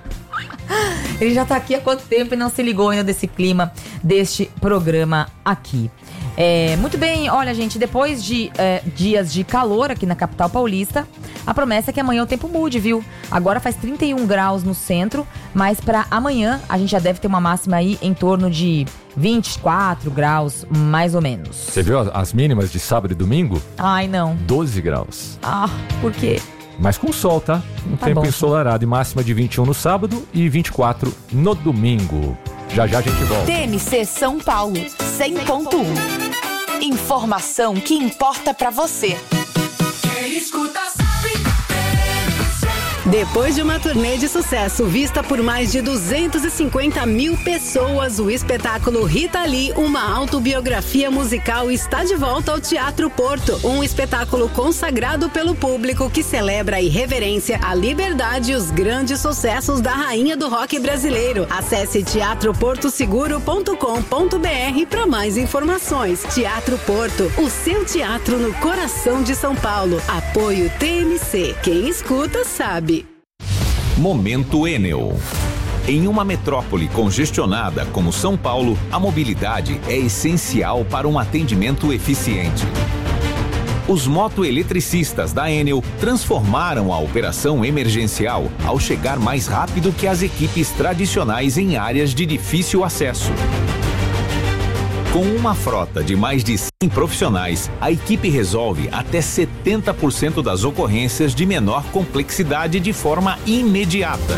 Speaker 2: Ele já tá aqui há quanto tempo e não se ligou ainda desse clima deste programa aqui. Muito bem, olha gente, depois de dias de calor aqui na capital paulista, a promessa é que amanhã o tempo mude, viu? Agora faz 31 graus no centro, mas para amanhã a gente já deve ter uma máxima aí em torno de 24 graus, mais ou menos.
Speaker 1: Você viu as mínimas de sábado e domingo?
Speaker 2: Ai, não.
Speaker 1: 12 graus.
Speaker 2: Ah, por quê?
Speaker 1: Mas com sol, tá? Tempo ensolarado e máxima de 21 no sábado e 24 no domingo. Já já a gente volta.
Speaker 7: TMC São Paulo, 100.1. Informação que importa pra você.
Speaker 9: Quem escuta sabe.
Speaker 6: Depois de uma turnê de sucesso vista por mais de 250 mil pessoas, o espetáculo Rita Lee, uma autobiografia musical, está de volta ao Teatro Porto. Um espetáculo consagrado pelo público que celebra a irreverência, a liberdade e os grandes sucessos da rainha do rock brasileiro. Acesse teatroportoseguro.com.br para mais informações. Teatro Porto, o seu teatro no coração de São Paulo. Apoio TMC. Quem escuta sabe.
Speaker 5: Momento Enel. Em uma metrópole congestionada como São Paulo, a mobilidade é essencial para um atendimento eficiente. Os motoeletricistas da Enel transformaram a operação emergencial ao chegar mais rápido que as equipes tradicionais em áreas de difícil acesso. Com uma frota de mais de 100 profissionais, a equipe resolve até 70% das ocorrências de menor complexidade de forma imediata.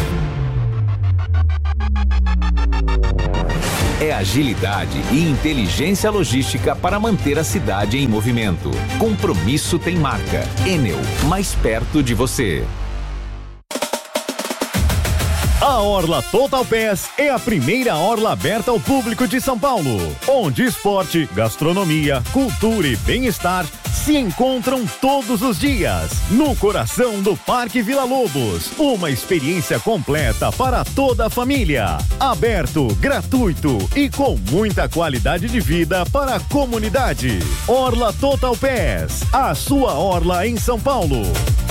Speaker 5: É agilidade e inteligência logística para manter a cidade em movimento. Compromisso tem marca. Enel, mais perto de você.
Speaker 8: A Orla Total Pass é a primeira orla aberta ao público de São Paulo, onde esporte, gastronomia, cultura e bem-estar se encontram todos os dias, no coração do Parque Vila Lobos. Uma experiência completa para toda a família. Aberto, gratuito e com muita qualidade de vida para a comunidade. Orla Total Pass, a sua orla em São Paulo.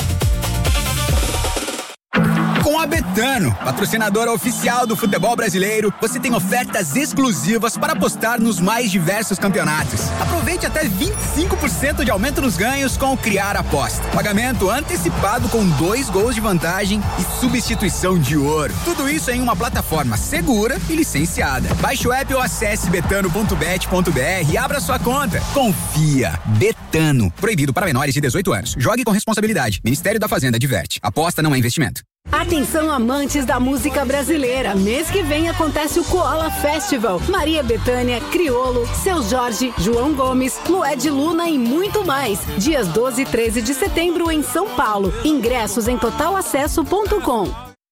Speaker 22: Com a Betano, patrocinadora oficial do futebol brasileiro, você tem ofertas exclusivas para apostar nos mais diversos campeonatos. Aproveite até 25% de aumento nos ganhos com o Criar Aposta. Pagamento antecipado com 2 gols de vantagem e substituição de ouro. Tudo isso em uma plataforma segura e licenciada. Baixe o app ou acesse betano.bet.br e abra sua conta. Confia. Betano. Proibido para menores de 18 anos. Jogue com responsabilidade. Ministério da Fazenda adverte. Aposta não é investimento.
Speaker 6: Atenção, amantes da música brasileira. Mês que vem acontece o Koala Festival. Maria Bethânia, Criolo, Seu Jorge, João Gomes, Lued Luna e muito mais. Dias 12 e 13 de setembro em São Paulo. Ingressos em totalacesso.com.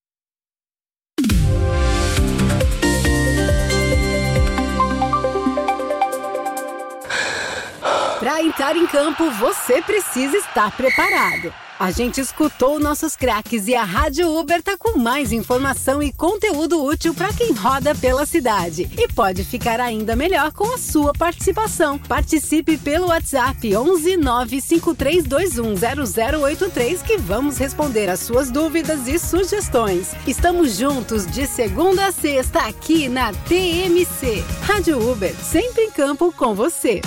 Speaker 6: Para entrar em campo, você precisa estar preparado. A gente escutou nossos craques e a Rádio Uber tá com mais informação e conteúdo útil para quem roda pela cidade. E pode ficar ainda melhor com a sua participação. Participe pelo WhatsApp 11 95321 0083 que vamos responder as suas dúvidas e sugestões. Estamos juntos de segunda a sexta aqui na TMC. Rádio Uber, sempre em campo com você.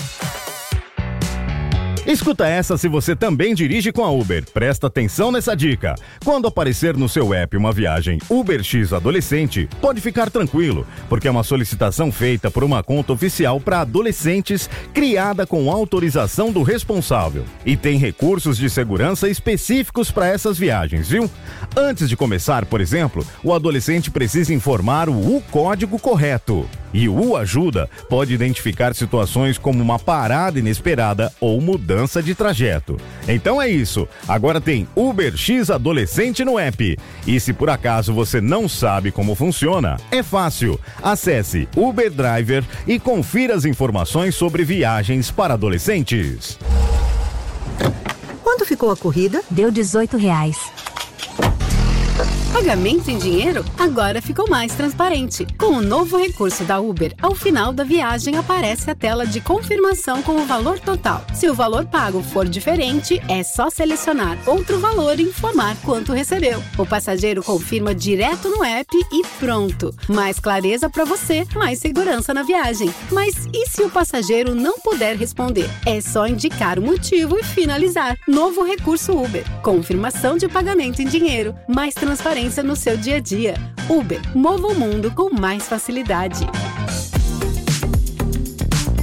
Speaker 8: Escuta essa se você também dirige com a Uber. Presta atenção nessa dica. Quando aparecer no seu app uma viagem UberX Adolescente, pode ficar tranquilo, porque é uma solicitação feita por uma conta oficial para adolescentes, criada com autorização do responsável. E tem recursos de segurança específicos para essas viagens, viu? Antes de começar, por exemplo, o adolescente precisa informar o código correto. E o Ajuda pode identificar situações como uma parada inesperada ou mudança de trajeto. Então é isso, agora tem UberX Adolescente no app. E se por acaso você não sabe como funciona, é fácil. Acesse Uber Driver e confira as informações sobre viagens para adolescentes.
Speaker 23: Quanto ficou a corrida? Deu R$18.
Speaker 6: Pagamento em dinheiro agora ficou mais transparente. Com o novo recurso da Uber, ao final da viagem aparece a tela de confirmação com o valor total. Se o valor pago for diferente, é só selecionar outro valor e informar quanto recebeu. O passageiro confirma direto no app e pronto. Mais clareza para você, mais segurança na viagem. Mas e se o passageiro não puder responder? É só indicar o motivo e finalizar. Novo recurso Uber. Confirmação de pagamento em dinheiro. Mais transparência no seu dia a dia. Uber, mova o mundo com mais facilidade.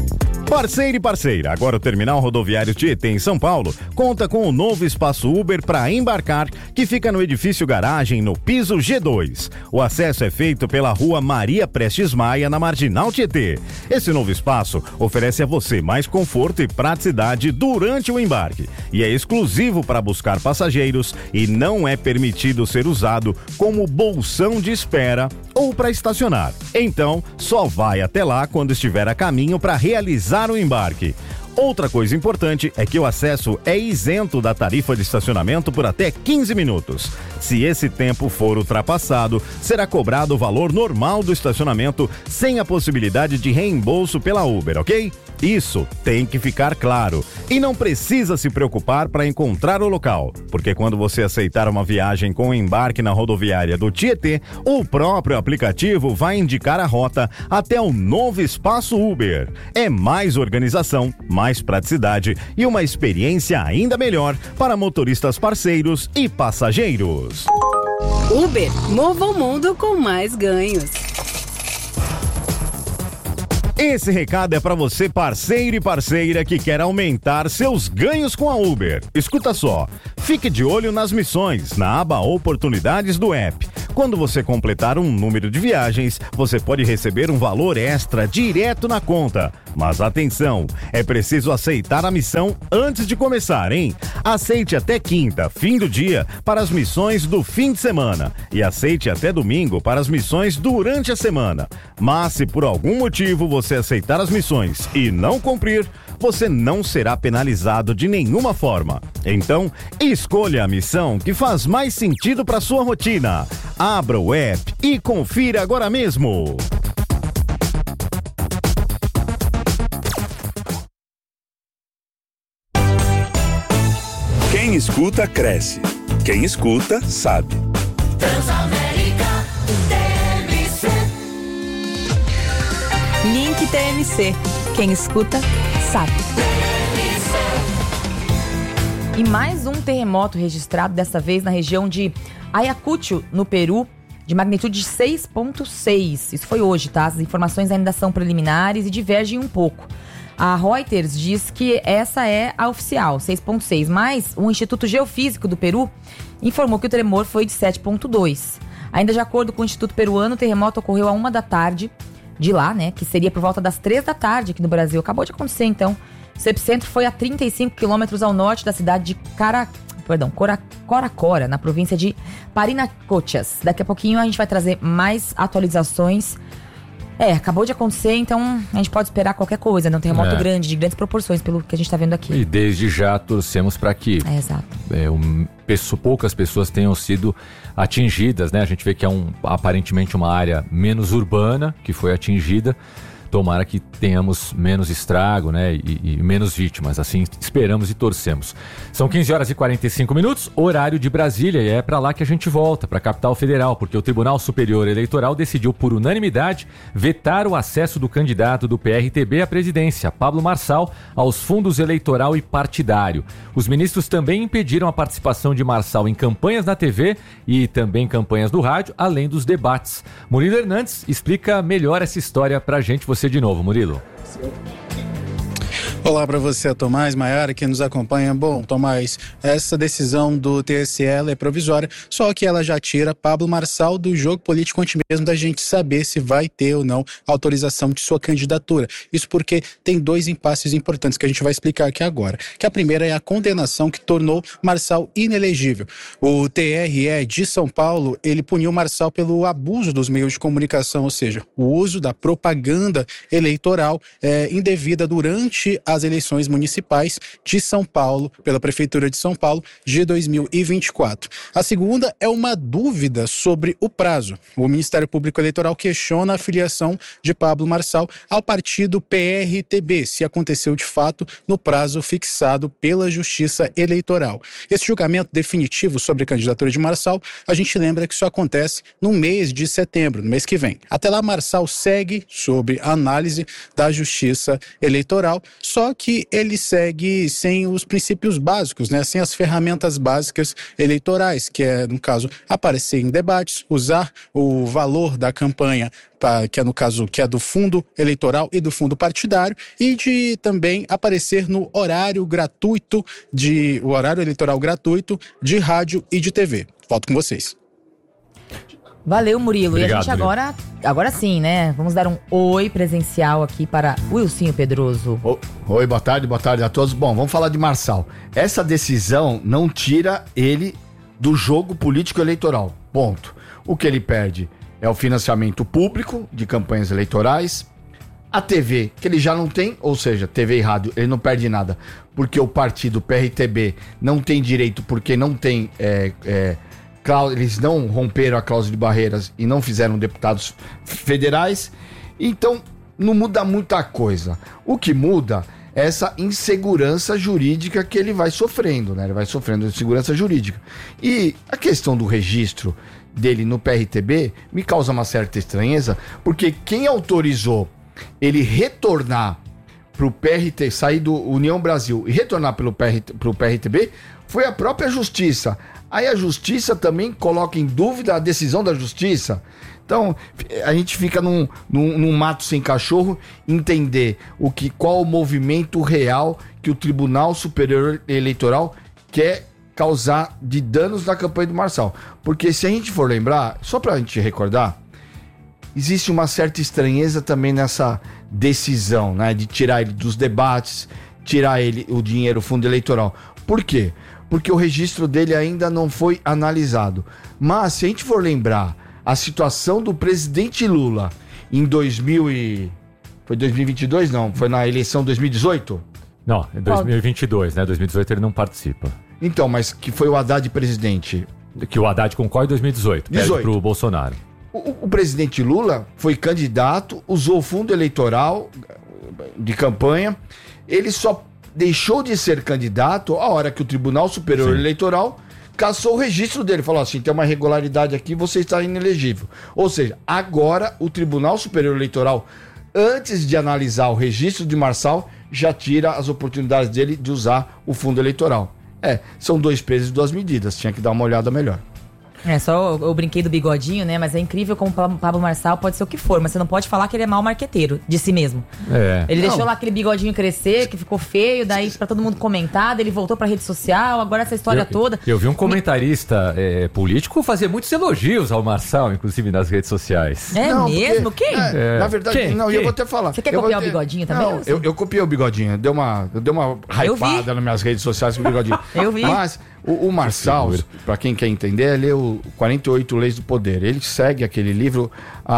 Speaker 8: Parceiro e parceira, agora o Terminal Rodoviário Tietê em São Paulo conta com o novo espaço Uber para embarcar, que fica no edifício garagem no piso G2. O acesso é feito pela rua Maria Prestes Maia, na Marginal Tietê. Esse novo espaço oferece a você mais conforto e praticidade durante o embarque e é exclusivo para buscar passageiros e não é permitido ser usado como bolsão de espera ou para estacionar. Então, só vai até lá quando estiver a caminho para realizar o embarque. Outra coisa importante é que o acesso é isento da tarifa de estacionamento por até 15 minutos. Se esse tempo for ultrapassado, será cobrado o valor normal do estacionamento sem a possibilidade de reembolso pela Uber, ok? Isso tem que ficar claro. E não precisa se preocupar para encontrar o local, porque quando você aceitar uma viagem com embarque na rodoviária do Tietê, o próprio aplicativo vai indicar a rota até o novo espaço Uber. É mais organização, mais praticidade e uma experiência ainda melhor para motoristas parceiros e passageiros.
Speaker 6: Uber, mova o mundo com mais ganhos.
Speaker 8: Esse recado é para você, parceiro e parceira, que quer aumentar seus ganhos com a Uber. Escuta só, fique de olho nas missões, na aba Oportunidades do app. Quando você completar um número de viagens, você pode receber um valor extra direto na conta. Mas atenção, é preciso aceitar a missão antes de começar, hein? Aceite até quinta, fim do dia, para as missões do fim de semana. E aceite até domingo para as missões durante a semana. Mas se por algum motivo você aceitar as missões e não cumprir, você não será penalizado de nenhuma forma. Então, escolha a missão que faz mais sentido para sua rotina. Abra o app e confira agora mesmo.
Speaker 20: Quem escuta, cresce. Quem escuta, sabe.
Speaker 7: Transamérica TMC.
Speaker 12: Link TMC. Quem escuta, sabe.
Speaker 2: E mais um terremoto registrado, dessa vez na região de Ayacucho, no Peru, de magnitude 6,6. Isso foi hoje, tá? As informações ainda são preliminares e divergem um pouco. A Reuters diz que essa é a oficial, 6,6, mas o Instituto Geofísico do Peru informou que o tremor foi de 7,2. Ainda de acordo com o Instituto Peruano, o terremoto ocorreu à 1 da tarde de lá, né? Que seria por volta das 3 da tarde aqui no Brasil. Acabou de acontecer, então. O epicentro foi a 35 quilômetros ao norte da cidade de Coracora, na província de Parinacochas. Daqui a pouquinho a gente vai trazer mais atualizações. Acabou de acontecer, então a gente pode esperar qualquer coisa, né? Um terremoto grande, de grandes proporções, pelo que a gente tá vendo aqui.
Speaker 1: E desde já torcemos para que poucas pessoas tenham sido atingidas, né? A gente vê que é aparentemente uma área menos urbana que foi atingida. Tomara que tenhamos menos estrago, né, e menos vítimas, assim esperamos e torcemos. São 15 horas e 45 minutos, horário de Brasília, e é para lá que a gente volta, para a capital federal, porque o Tribunal Superior Eleitoral decidiu por unanimidade vetar o acesso do candidato do PRTB à presidência, Pablo Marçal, aos fundos eleitoral e partidário. Os ministros também impediram a participação de Marçal em campanhas na TV e também campanhas do rádio, além dos debates. Murilo Hernandes explica melhor essa história pra gente. Você de novo, Murilo.
Speaker 3: Olá para você, Tomás, Maiara, que nos acompanha. Bom, Tomás, essa decisão do TSE é provisória, só que ela já tira Pablo Marçal do jogo político antes mesmo da gente saber se vai ter ou não autorização de sua candidatura. Isso porque tem dois impasses importantes que a gente vai explicar aqui agora. Que a primeira é a condenação que tornou Marçal inelegível. O TRE de São Paulo, ele puniu Marçal pelo abuso dos meios de comunicação, ou seja, o uso da propaganda eleitoral indevida durante as eleições municipais de São Paulo, pela Prefeitura de São Paulo, de 2024. A segunda é uma dúvida sobre o prazo. O Ministério Público Eleitoral questiona a filiação de Pablo Marçal ao partido PRTB, se aconteceu de fato no prazo fixado pela Justiça Eleitoral. Esse julgamento definitivo sobre a candidatura de Marçal, a gente lembra que isso acontece no mês de setembro, no mês que vem. Até lá, Marçal segue sob análise da Justiça Eleitoral, só só que ele segue sem os princípios básicos, né? Sem as ferramentas básicas eleitorais, que é, no caso, aparecer em debates, usar o valor da campanha, que é no caso que é do fundo eleitoral e do fundo partidário, e de também aparecer no horário eleitoral gratuito de rádio e de TV. Volto com vocês.
Speaker 2: Valeu, Murilo.
Speaker 1: Obrigado,
Speaker 2: e a gente agora sim, né? Vamos dar um oi presencial aqui para Wilsinho Pedroso.
Speaker 4: Oi, boa tarde a todos. Bom, vamos falar de Marçal. Essa decisão não tira ele do jogo político eleitoral. Ponto. O que ele perde é o financiamento público de campanhas eleitorais, a TV, que ele já não tem, ou seja, TV e rádio, ele não perde nada, porque o partido PRTB não tem direito, porque não tem... eles não romperam a cláusula de barreiras e não fizeram deputados federais, então não muda muita coisa. O que muda é essa insegurança jurídica que ele vai sofrendo, né? Ele vai sofrendo insegurança jurídica. E a questão do registro dele no PRTB me causa uma certa estranheza, porque quem autorizou ele retornar pro PRT, sair do União Brasil e retornar pro PRTB foi a própria Justiça. Aí a Justiça também coloca em dúvida a decisão da Justiça. Então, a gente fica num mato sem cachorro, entender qual o movimento real que o Tribunal Superior Eleitoral quer causar de danos na campanha do Marçal. Porque se a gente for lembrar, só pra gente recordar, existe uma certa estranheza também nessa decisão, né, de tirar ele dos debates, tirar ele o dinheiro, o fundo eleitoral. Por quê? Porque o registro dele ainda não foi analisado. Mas, se a gente for lembrar a situação do presidente Lula em foi 2022? Não, foi na eleição 2018?
Speaker 1: Não, é 2022, né? 2018 ele não participa.
Speaker 4: Então, mas que foi o Haddad presidente.
Speaker 1: Que o Haddad concorre em 2018, perde pro Bolsonaro.
Speaker 4: O presidente Lula foi candidato, usou o fundo eleitoral de campanha, ele só deixou de ser candidato a hora que o Tribunal Superior Eleitoral cassou o registro dele. Falou assim, tem uma irregularidade aqui, você está inelegível. Ou seja, agora o Tribunal Superior Eleitoral, antes de analisar o registro de Marçal, já tira as oportunidades dele de usar o fundo eleitoral. São 2 pesos e 2 medidas, tinha que dar uma olhada melhor.
Speaker 2: Só eu brinquei do bigodinho, né? Mas é incrível como o Pablo Marçal pode ser o que for, mas você não pode falar que ele é mau marqueteiro de si mesmo. Ele deixou lá aquele bigodinho crescer, que ficou feio, daí pra todo mundo comentar, ele voltou pra rede social, agora essa história toda.
Speaker 1: Eu vi um comentarista político fazer muitos elogios ao Marçal, inclusive nas redes sociais.
Speaker 2: Mesmo? Quem?
Speaker 4: Na verdade,
Speaker 1: Quem?
Speaker 4: eu vou até falar.
Speaker 2: Você quer copiar o bigodinho também?
Speaker 4: Não, eu copiei o bigodinho, deu uma hypada nas minhas redes sociais com o bigodinho.
Speaker 2: Eu vi.
Speaker 4: Mas o Marçal, pra quem quer entender, ele leu 48 Leis do Poder. Ele segue aquele livro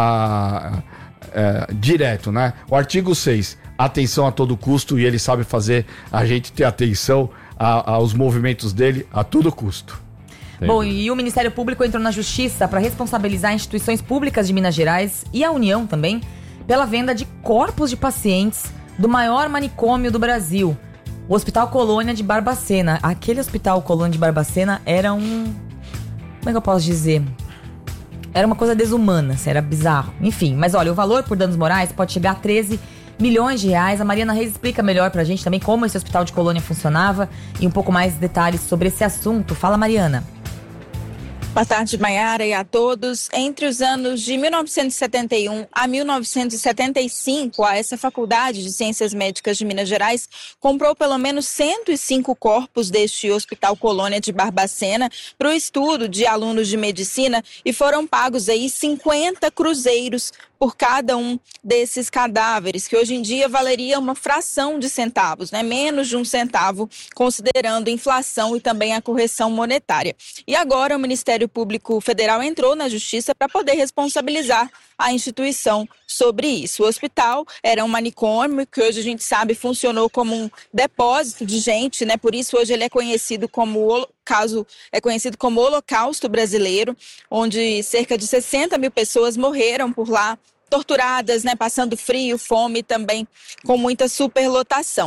Speaker 4: direto, né? O artigo 6, atenção a todo custo, e ele sabe fazer a gente ter atenção aos movimentos dele a todo custo.
Speaker 2: Bom, e o Ministério Público entrou na Justiça para responsabilizar instituições públicas de Minas Gerais e a União também pela venda de corpos de pacientes do maior manicômio do Brasil, o Hospital Colônia de Barbacena. Aquele Hospital Colônia de Barbacena era como é que eu posso dizer? Era uma coisa desumana, era bizarro. Enfim, mas olha, o valor por danos morais pode chegar a 13 milhões de reais. A Mariana Reis explica melhor pra gente também como esse Hospital de Colônia funcionava e um pouco mais de detalhes sobre esse assunto. Fala, Mariana.
Speaker 10: Boa tarde, Maiara, e a todos. Entre os anos de 1971 a 1975, essa Faculdade de Ciências Médicas de Minas Gerais comprou pelo menos 105 corpos deste Hospital Colônia de Barbacena para o estudo de alunos de medicina e foram pagos aí 50 cruzeiros por cada um desses cadáveres, que hoje em dia valeria uma fração de centavos, né? Menos de um centavo, considerando inflação e também a correção monetária. E agora o Ministério Público Federal entrou na Justiça para poder responsabilizar a instituição sobre isso. O hospital era um manicômio que hoje a gente sabe funcionou como um depósito de gente, né? Por isso hoje ele é conhecido como Holocausto Brasileiro, onde cerca de 60 mil pessoas morreram por lá, torturadas, né? Passando frio, fome e também com muita superlotação.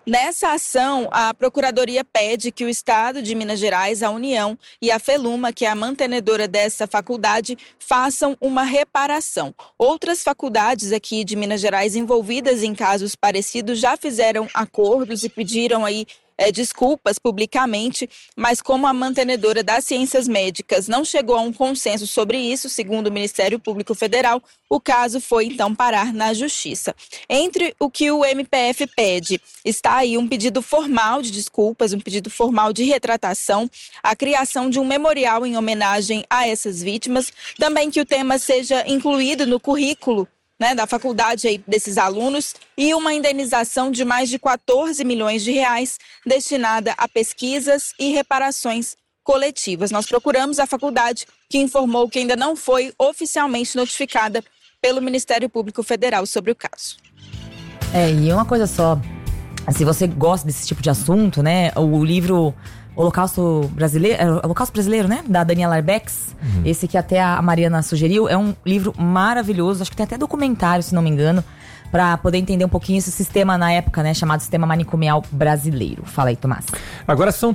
Speaker 10: Nessa ação, a Procuradoria pede que o Estado de Minas Gerais, a União e a Feluma, que é a mantenedora dessa faculdade, façam uma reparação. Outras faculdades aqui de Minas Gerais envolvidas em casos parecidos já fizeram acordos e pediram aí desculpas publicamente, mas como a mantenedora das ciências médicas não chegou a um consenso sobre isso, segundo o Ministério Público Federal, o caso foi então parar na Justiça. Entre o que o MPF pede, está aí um pedido formal de desculpas, um pedido formal de retratação, a criação de um memorial em homenagem a essas vítimas, também que o tema seja incluído no currículo da faculdade aí desses alunos e uma indenização de mais de 14 milhões de reais destinada a pesquisas e reparações coletivas. Nós procuramos a faculdade, que informou que ainda não foi oficialmente notificada pelo Ministério Público Federal sobre o caso.
Speaker 2: E uma coisa só, se você gosta desse tipo de assunto, né, o livro Holocausto Brasileiro, né? Da Daniela Arbex. Esse que até a Mariana sugeriu. É um livro maravilhoso. Acho que tem até documentário, se não me engano, para poder entender um pouquinho esse sistema na época, né? Chamado Sistema Manicomial Brasileiro. Fala aí, Tomás.
Speaker 1: Agora são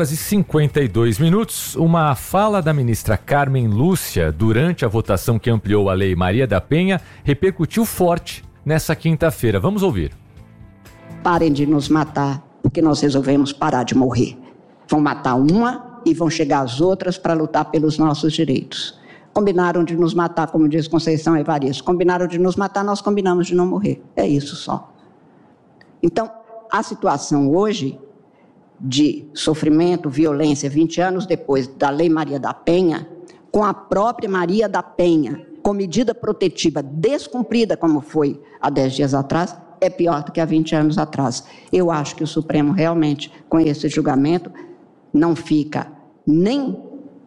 Speaker 1: 3h52. Uma fala da ministra Carmen Lúcia durante a votação que ampliou a Lei Maria da Penha repercutiu forte nessa quinta-feira. Vamos ouvir.
Speaker 11: Parem de nos matar, porque nós resolvemos parar de morrer. Vão matar uma e vão chegar as outras para lutar pelos nossos direitos. Combinaram de nos matar, como diz Conceição Evaristo. Combinaram de nos matar, nós combinamos de não morrer. É isso só. Então, a situação hoje de sofrimento, violência, 20 anos depois da Lei Maria da Penha, com a própria Maria da Penha, com medida protetiva descumprida, como foi há 10 dias atrás, é pior do que há 20 anos atrás. Eu acho que o Supremo realmente, com esse julgamento, não fica não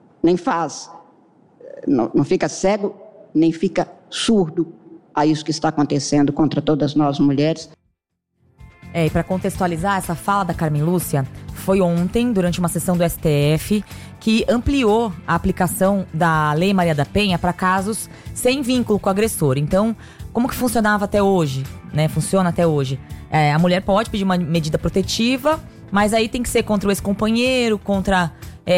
Speaker 11: fica cego, nem fica surdo a isso que está acontecendo contra todas nós mulheres.
Speaker 2: E para contextualizar, essa fala da Carmen Lúcia foi ontem, durante uma sessão do STF, que ampliou a aplicação da Lei Maria da Penha para casos sem vínculo com o agressor. Então, como que funcionava até hoje? Né? Funciona até hoje. A mulher pode pedir uma medida protetiva, mas aí tem que ser contra o ex-companheiro, contra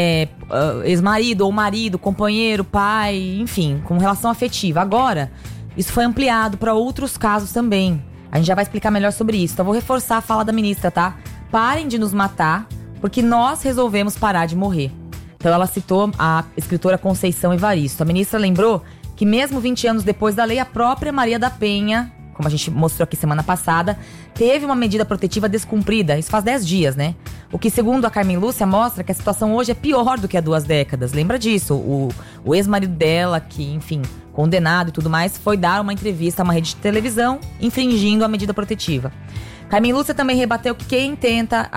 Speaker 2: ex-marido ou marido, companheiro, pai, enfim, com relação afetiva. Agora, isso foi ampliado para outros casos também. A gente já vai explicar melhor sobre isso. Então, vou reforçar a fala da ministra, tá? Parem de nos matar, porque nós resolvemos parar de morrer. Então, ela citou a escritora Conceição Evaristo. A ministra lembrou que mesmo 20 anos depois da lei, a própria Maria da Penha, como a gente mostrou aqui semana passada, teve uma medida protetiva descumprida. Isso faz 10 dias, né? O que, segundo a Carmen Lúcia, mostra que a situação hoje é pior do que há 2 décadas. Lembra disso? O ex-marido dela, que, enfim, condenado e tudo mais, foi dar uma entrevista a uma rede de televisão, infringindo a medida protetiva. Carmen Lúcia também rebateu quem tenta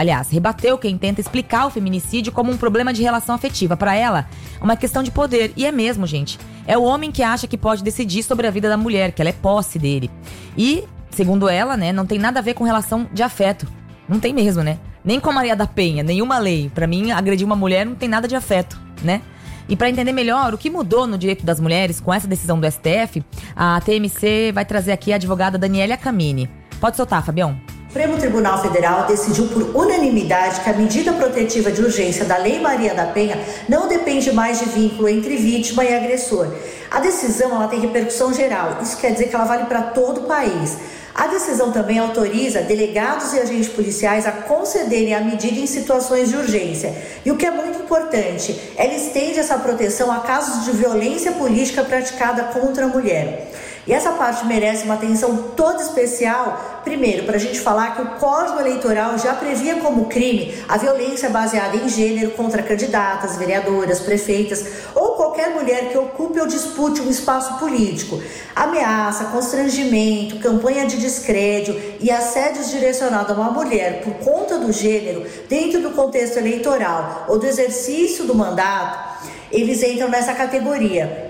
Speaker 2: explicar o feminicídio como um problema de relação afetiva. Para ela, é uma questão de poder. E é mesmo, gente. É o homem que acha que pode decidir sobre a vida da mulher, que ela é posse dele. E, segundo ela, né, não tem nada a ver com relação de afeto. Não tem mesmo, né? Nem com a Maria da Penha, nenhuma lei. Para mim, agredir uma mulher não tem nada de afeto, né? E para entender melhor o que mudou no direito das mulheres com essa decisão do STF, a TMC vai trazer aqui a advogada Daniela Camini. Pode soltar, Fabião.
Speaker 13: O Supremo Tribunal Federal decidiu por unanimidade que a medida protetiva de urgência da Lei Maria da Penha não depende mais de vínculo entre vítima e agressor. A decisão ela tem repercussão geral, isso quer dizer que ela vale para todo o país. A decisão também autoriza delegados e agentes policiais a concederem a medida em situações de urgência. E o que é muito importante, ela estende essa proteção a casos de violência política praticada contra a mulher. E essa parte merece uma atenção toda especial, primeiro, para a gente falar que o Código Eleitoral já previa como crime a violência baseada em gênero contra candidatas, vereadoras, prefeitas ou qualquer mulher que ocupe ou dispute um espaço político. Ameaça, constrangimento, campanha de descrédito e assédios direcionados a uma mulher por conta do gênero dentro do contexto eleitoral ou do exercício do mandato, eles entram nessa categoria.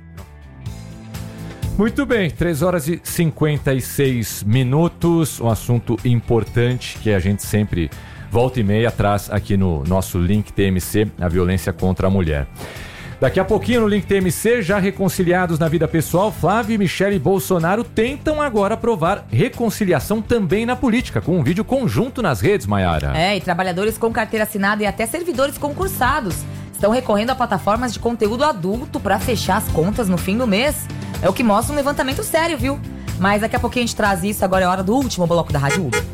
Speaker 1: Muito bem, 3h56, um assunto importante que a gente sempre volta e meia traz aqui no nosso link TMC, a violência contra a mulher. Daqui a pouquinho no Link TMC, já reconciliados na vida pessoal, Flávio e Michele Bolsonaro tentam agora aprovar reconciliação também na política, com um vídeo conjunto nas redes, Maiara.
Speaker 2: E trabalhadores com carteira assinada e até servidores concursados estão recorrendo a plataformas de conteúdo adulto para fechar as contas no fim do mês. É o que mostra um levantamento sério, viu? Mas daqui a pouquinho a gente traz isso, agora é hora do último bloco da Rádio Uber.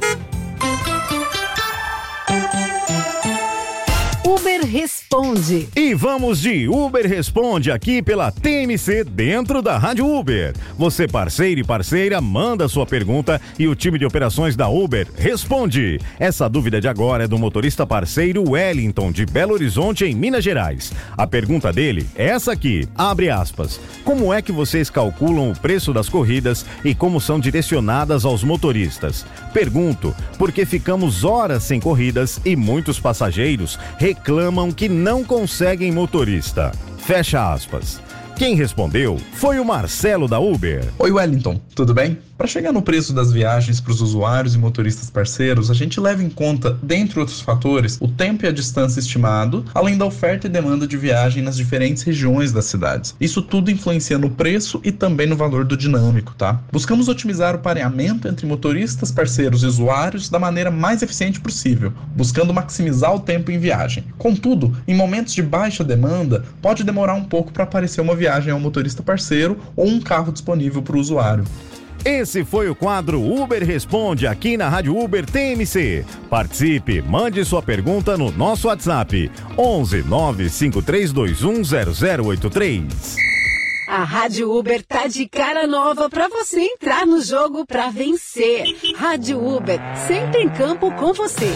Speaker 6: Uber Responde.
Speaker 8: E vamos de Uber Responde aqui pela TMC dentro da Rádio Uber. Você, parceiro e parceira, manda sua pergunta e o time de operações da Uber responde. Essa dúvida de agora é do motorista parceiro Wellington, de Belo Horizonte, em Minas Gerais. A pergunta dele é essa aqui, abre aspas. Como é que vocês calculam o preço das corridas e como são direcionadas aos motoristas? Pergunto, porque ficamos horas sem corridas e muitos passageiros reclamam que não conseguem motorista. Fecha aspas. Quem respondeu foi o Marcelo da Uber.
Speaker 14: Oi Wellington, tudo bem? Para chegar no preço das viagens para os usuários e motoristas parceiros, a gente leva em conta, dentre outros fatores, o tempo e a distância estimado, além da oferta e demanda de viagem nas diferentes regiões das cidades. Isso tudo influencia no preço e também no valor do dinâmico, tá? Buscamos otimizar o pareamento entre motoristas, parceiros e usuários da maneira mais eficiente possível, buscando maximizar o tempo em viagem. Contudo, em momentos de baixa demanda, pode demorar um pouco para aparecer uma viagem ao motorista parceiro ou um carro disponível para o usuário.
Speaker 8: Esse foi o quadro Uber Responde aqui na Rádio Uber TMC. Participe, mande sua pergunta no nosso WhatsApp 11 95321 0083.
Speaker 6: A Rádio Uber tá de cara nova pra você entrar no jogo pra vencer. Rádio Uber, sempre em campo com você.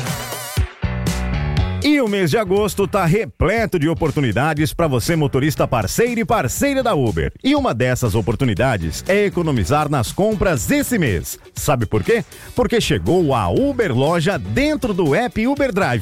Speaker 8: E o mês de agosto tá repleto de oportunidades para você, motorista parceiro e parceira da Uber. E uma dessas oportunidades é economizar nas compras esse mês. Sabe por quê? Porque chegou a Uber Loja dentro do app Uber Drive.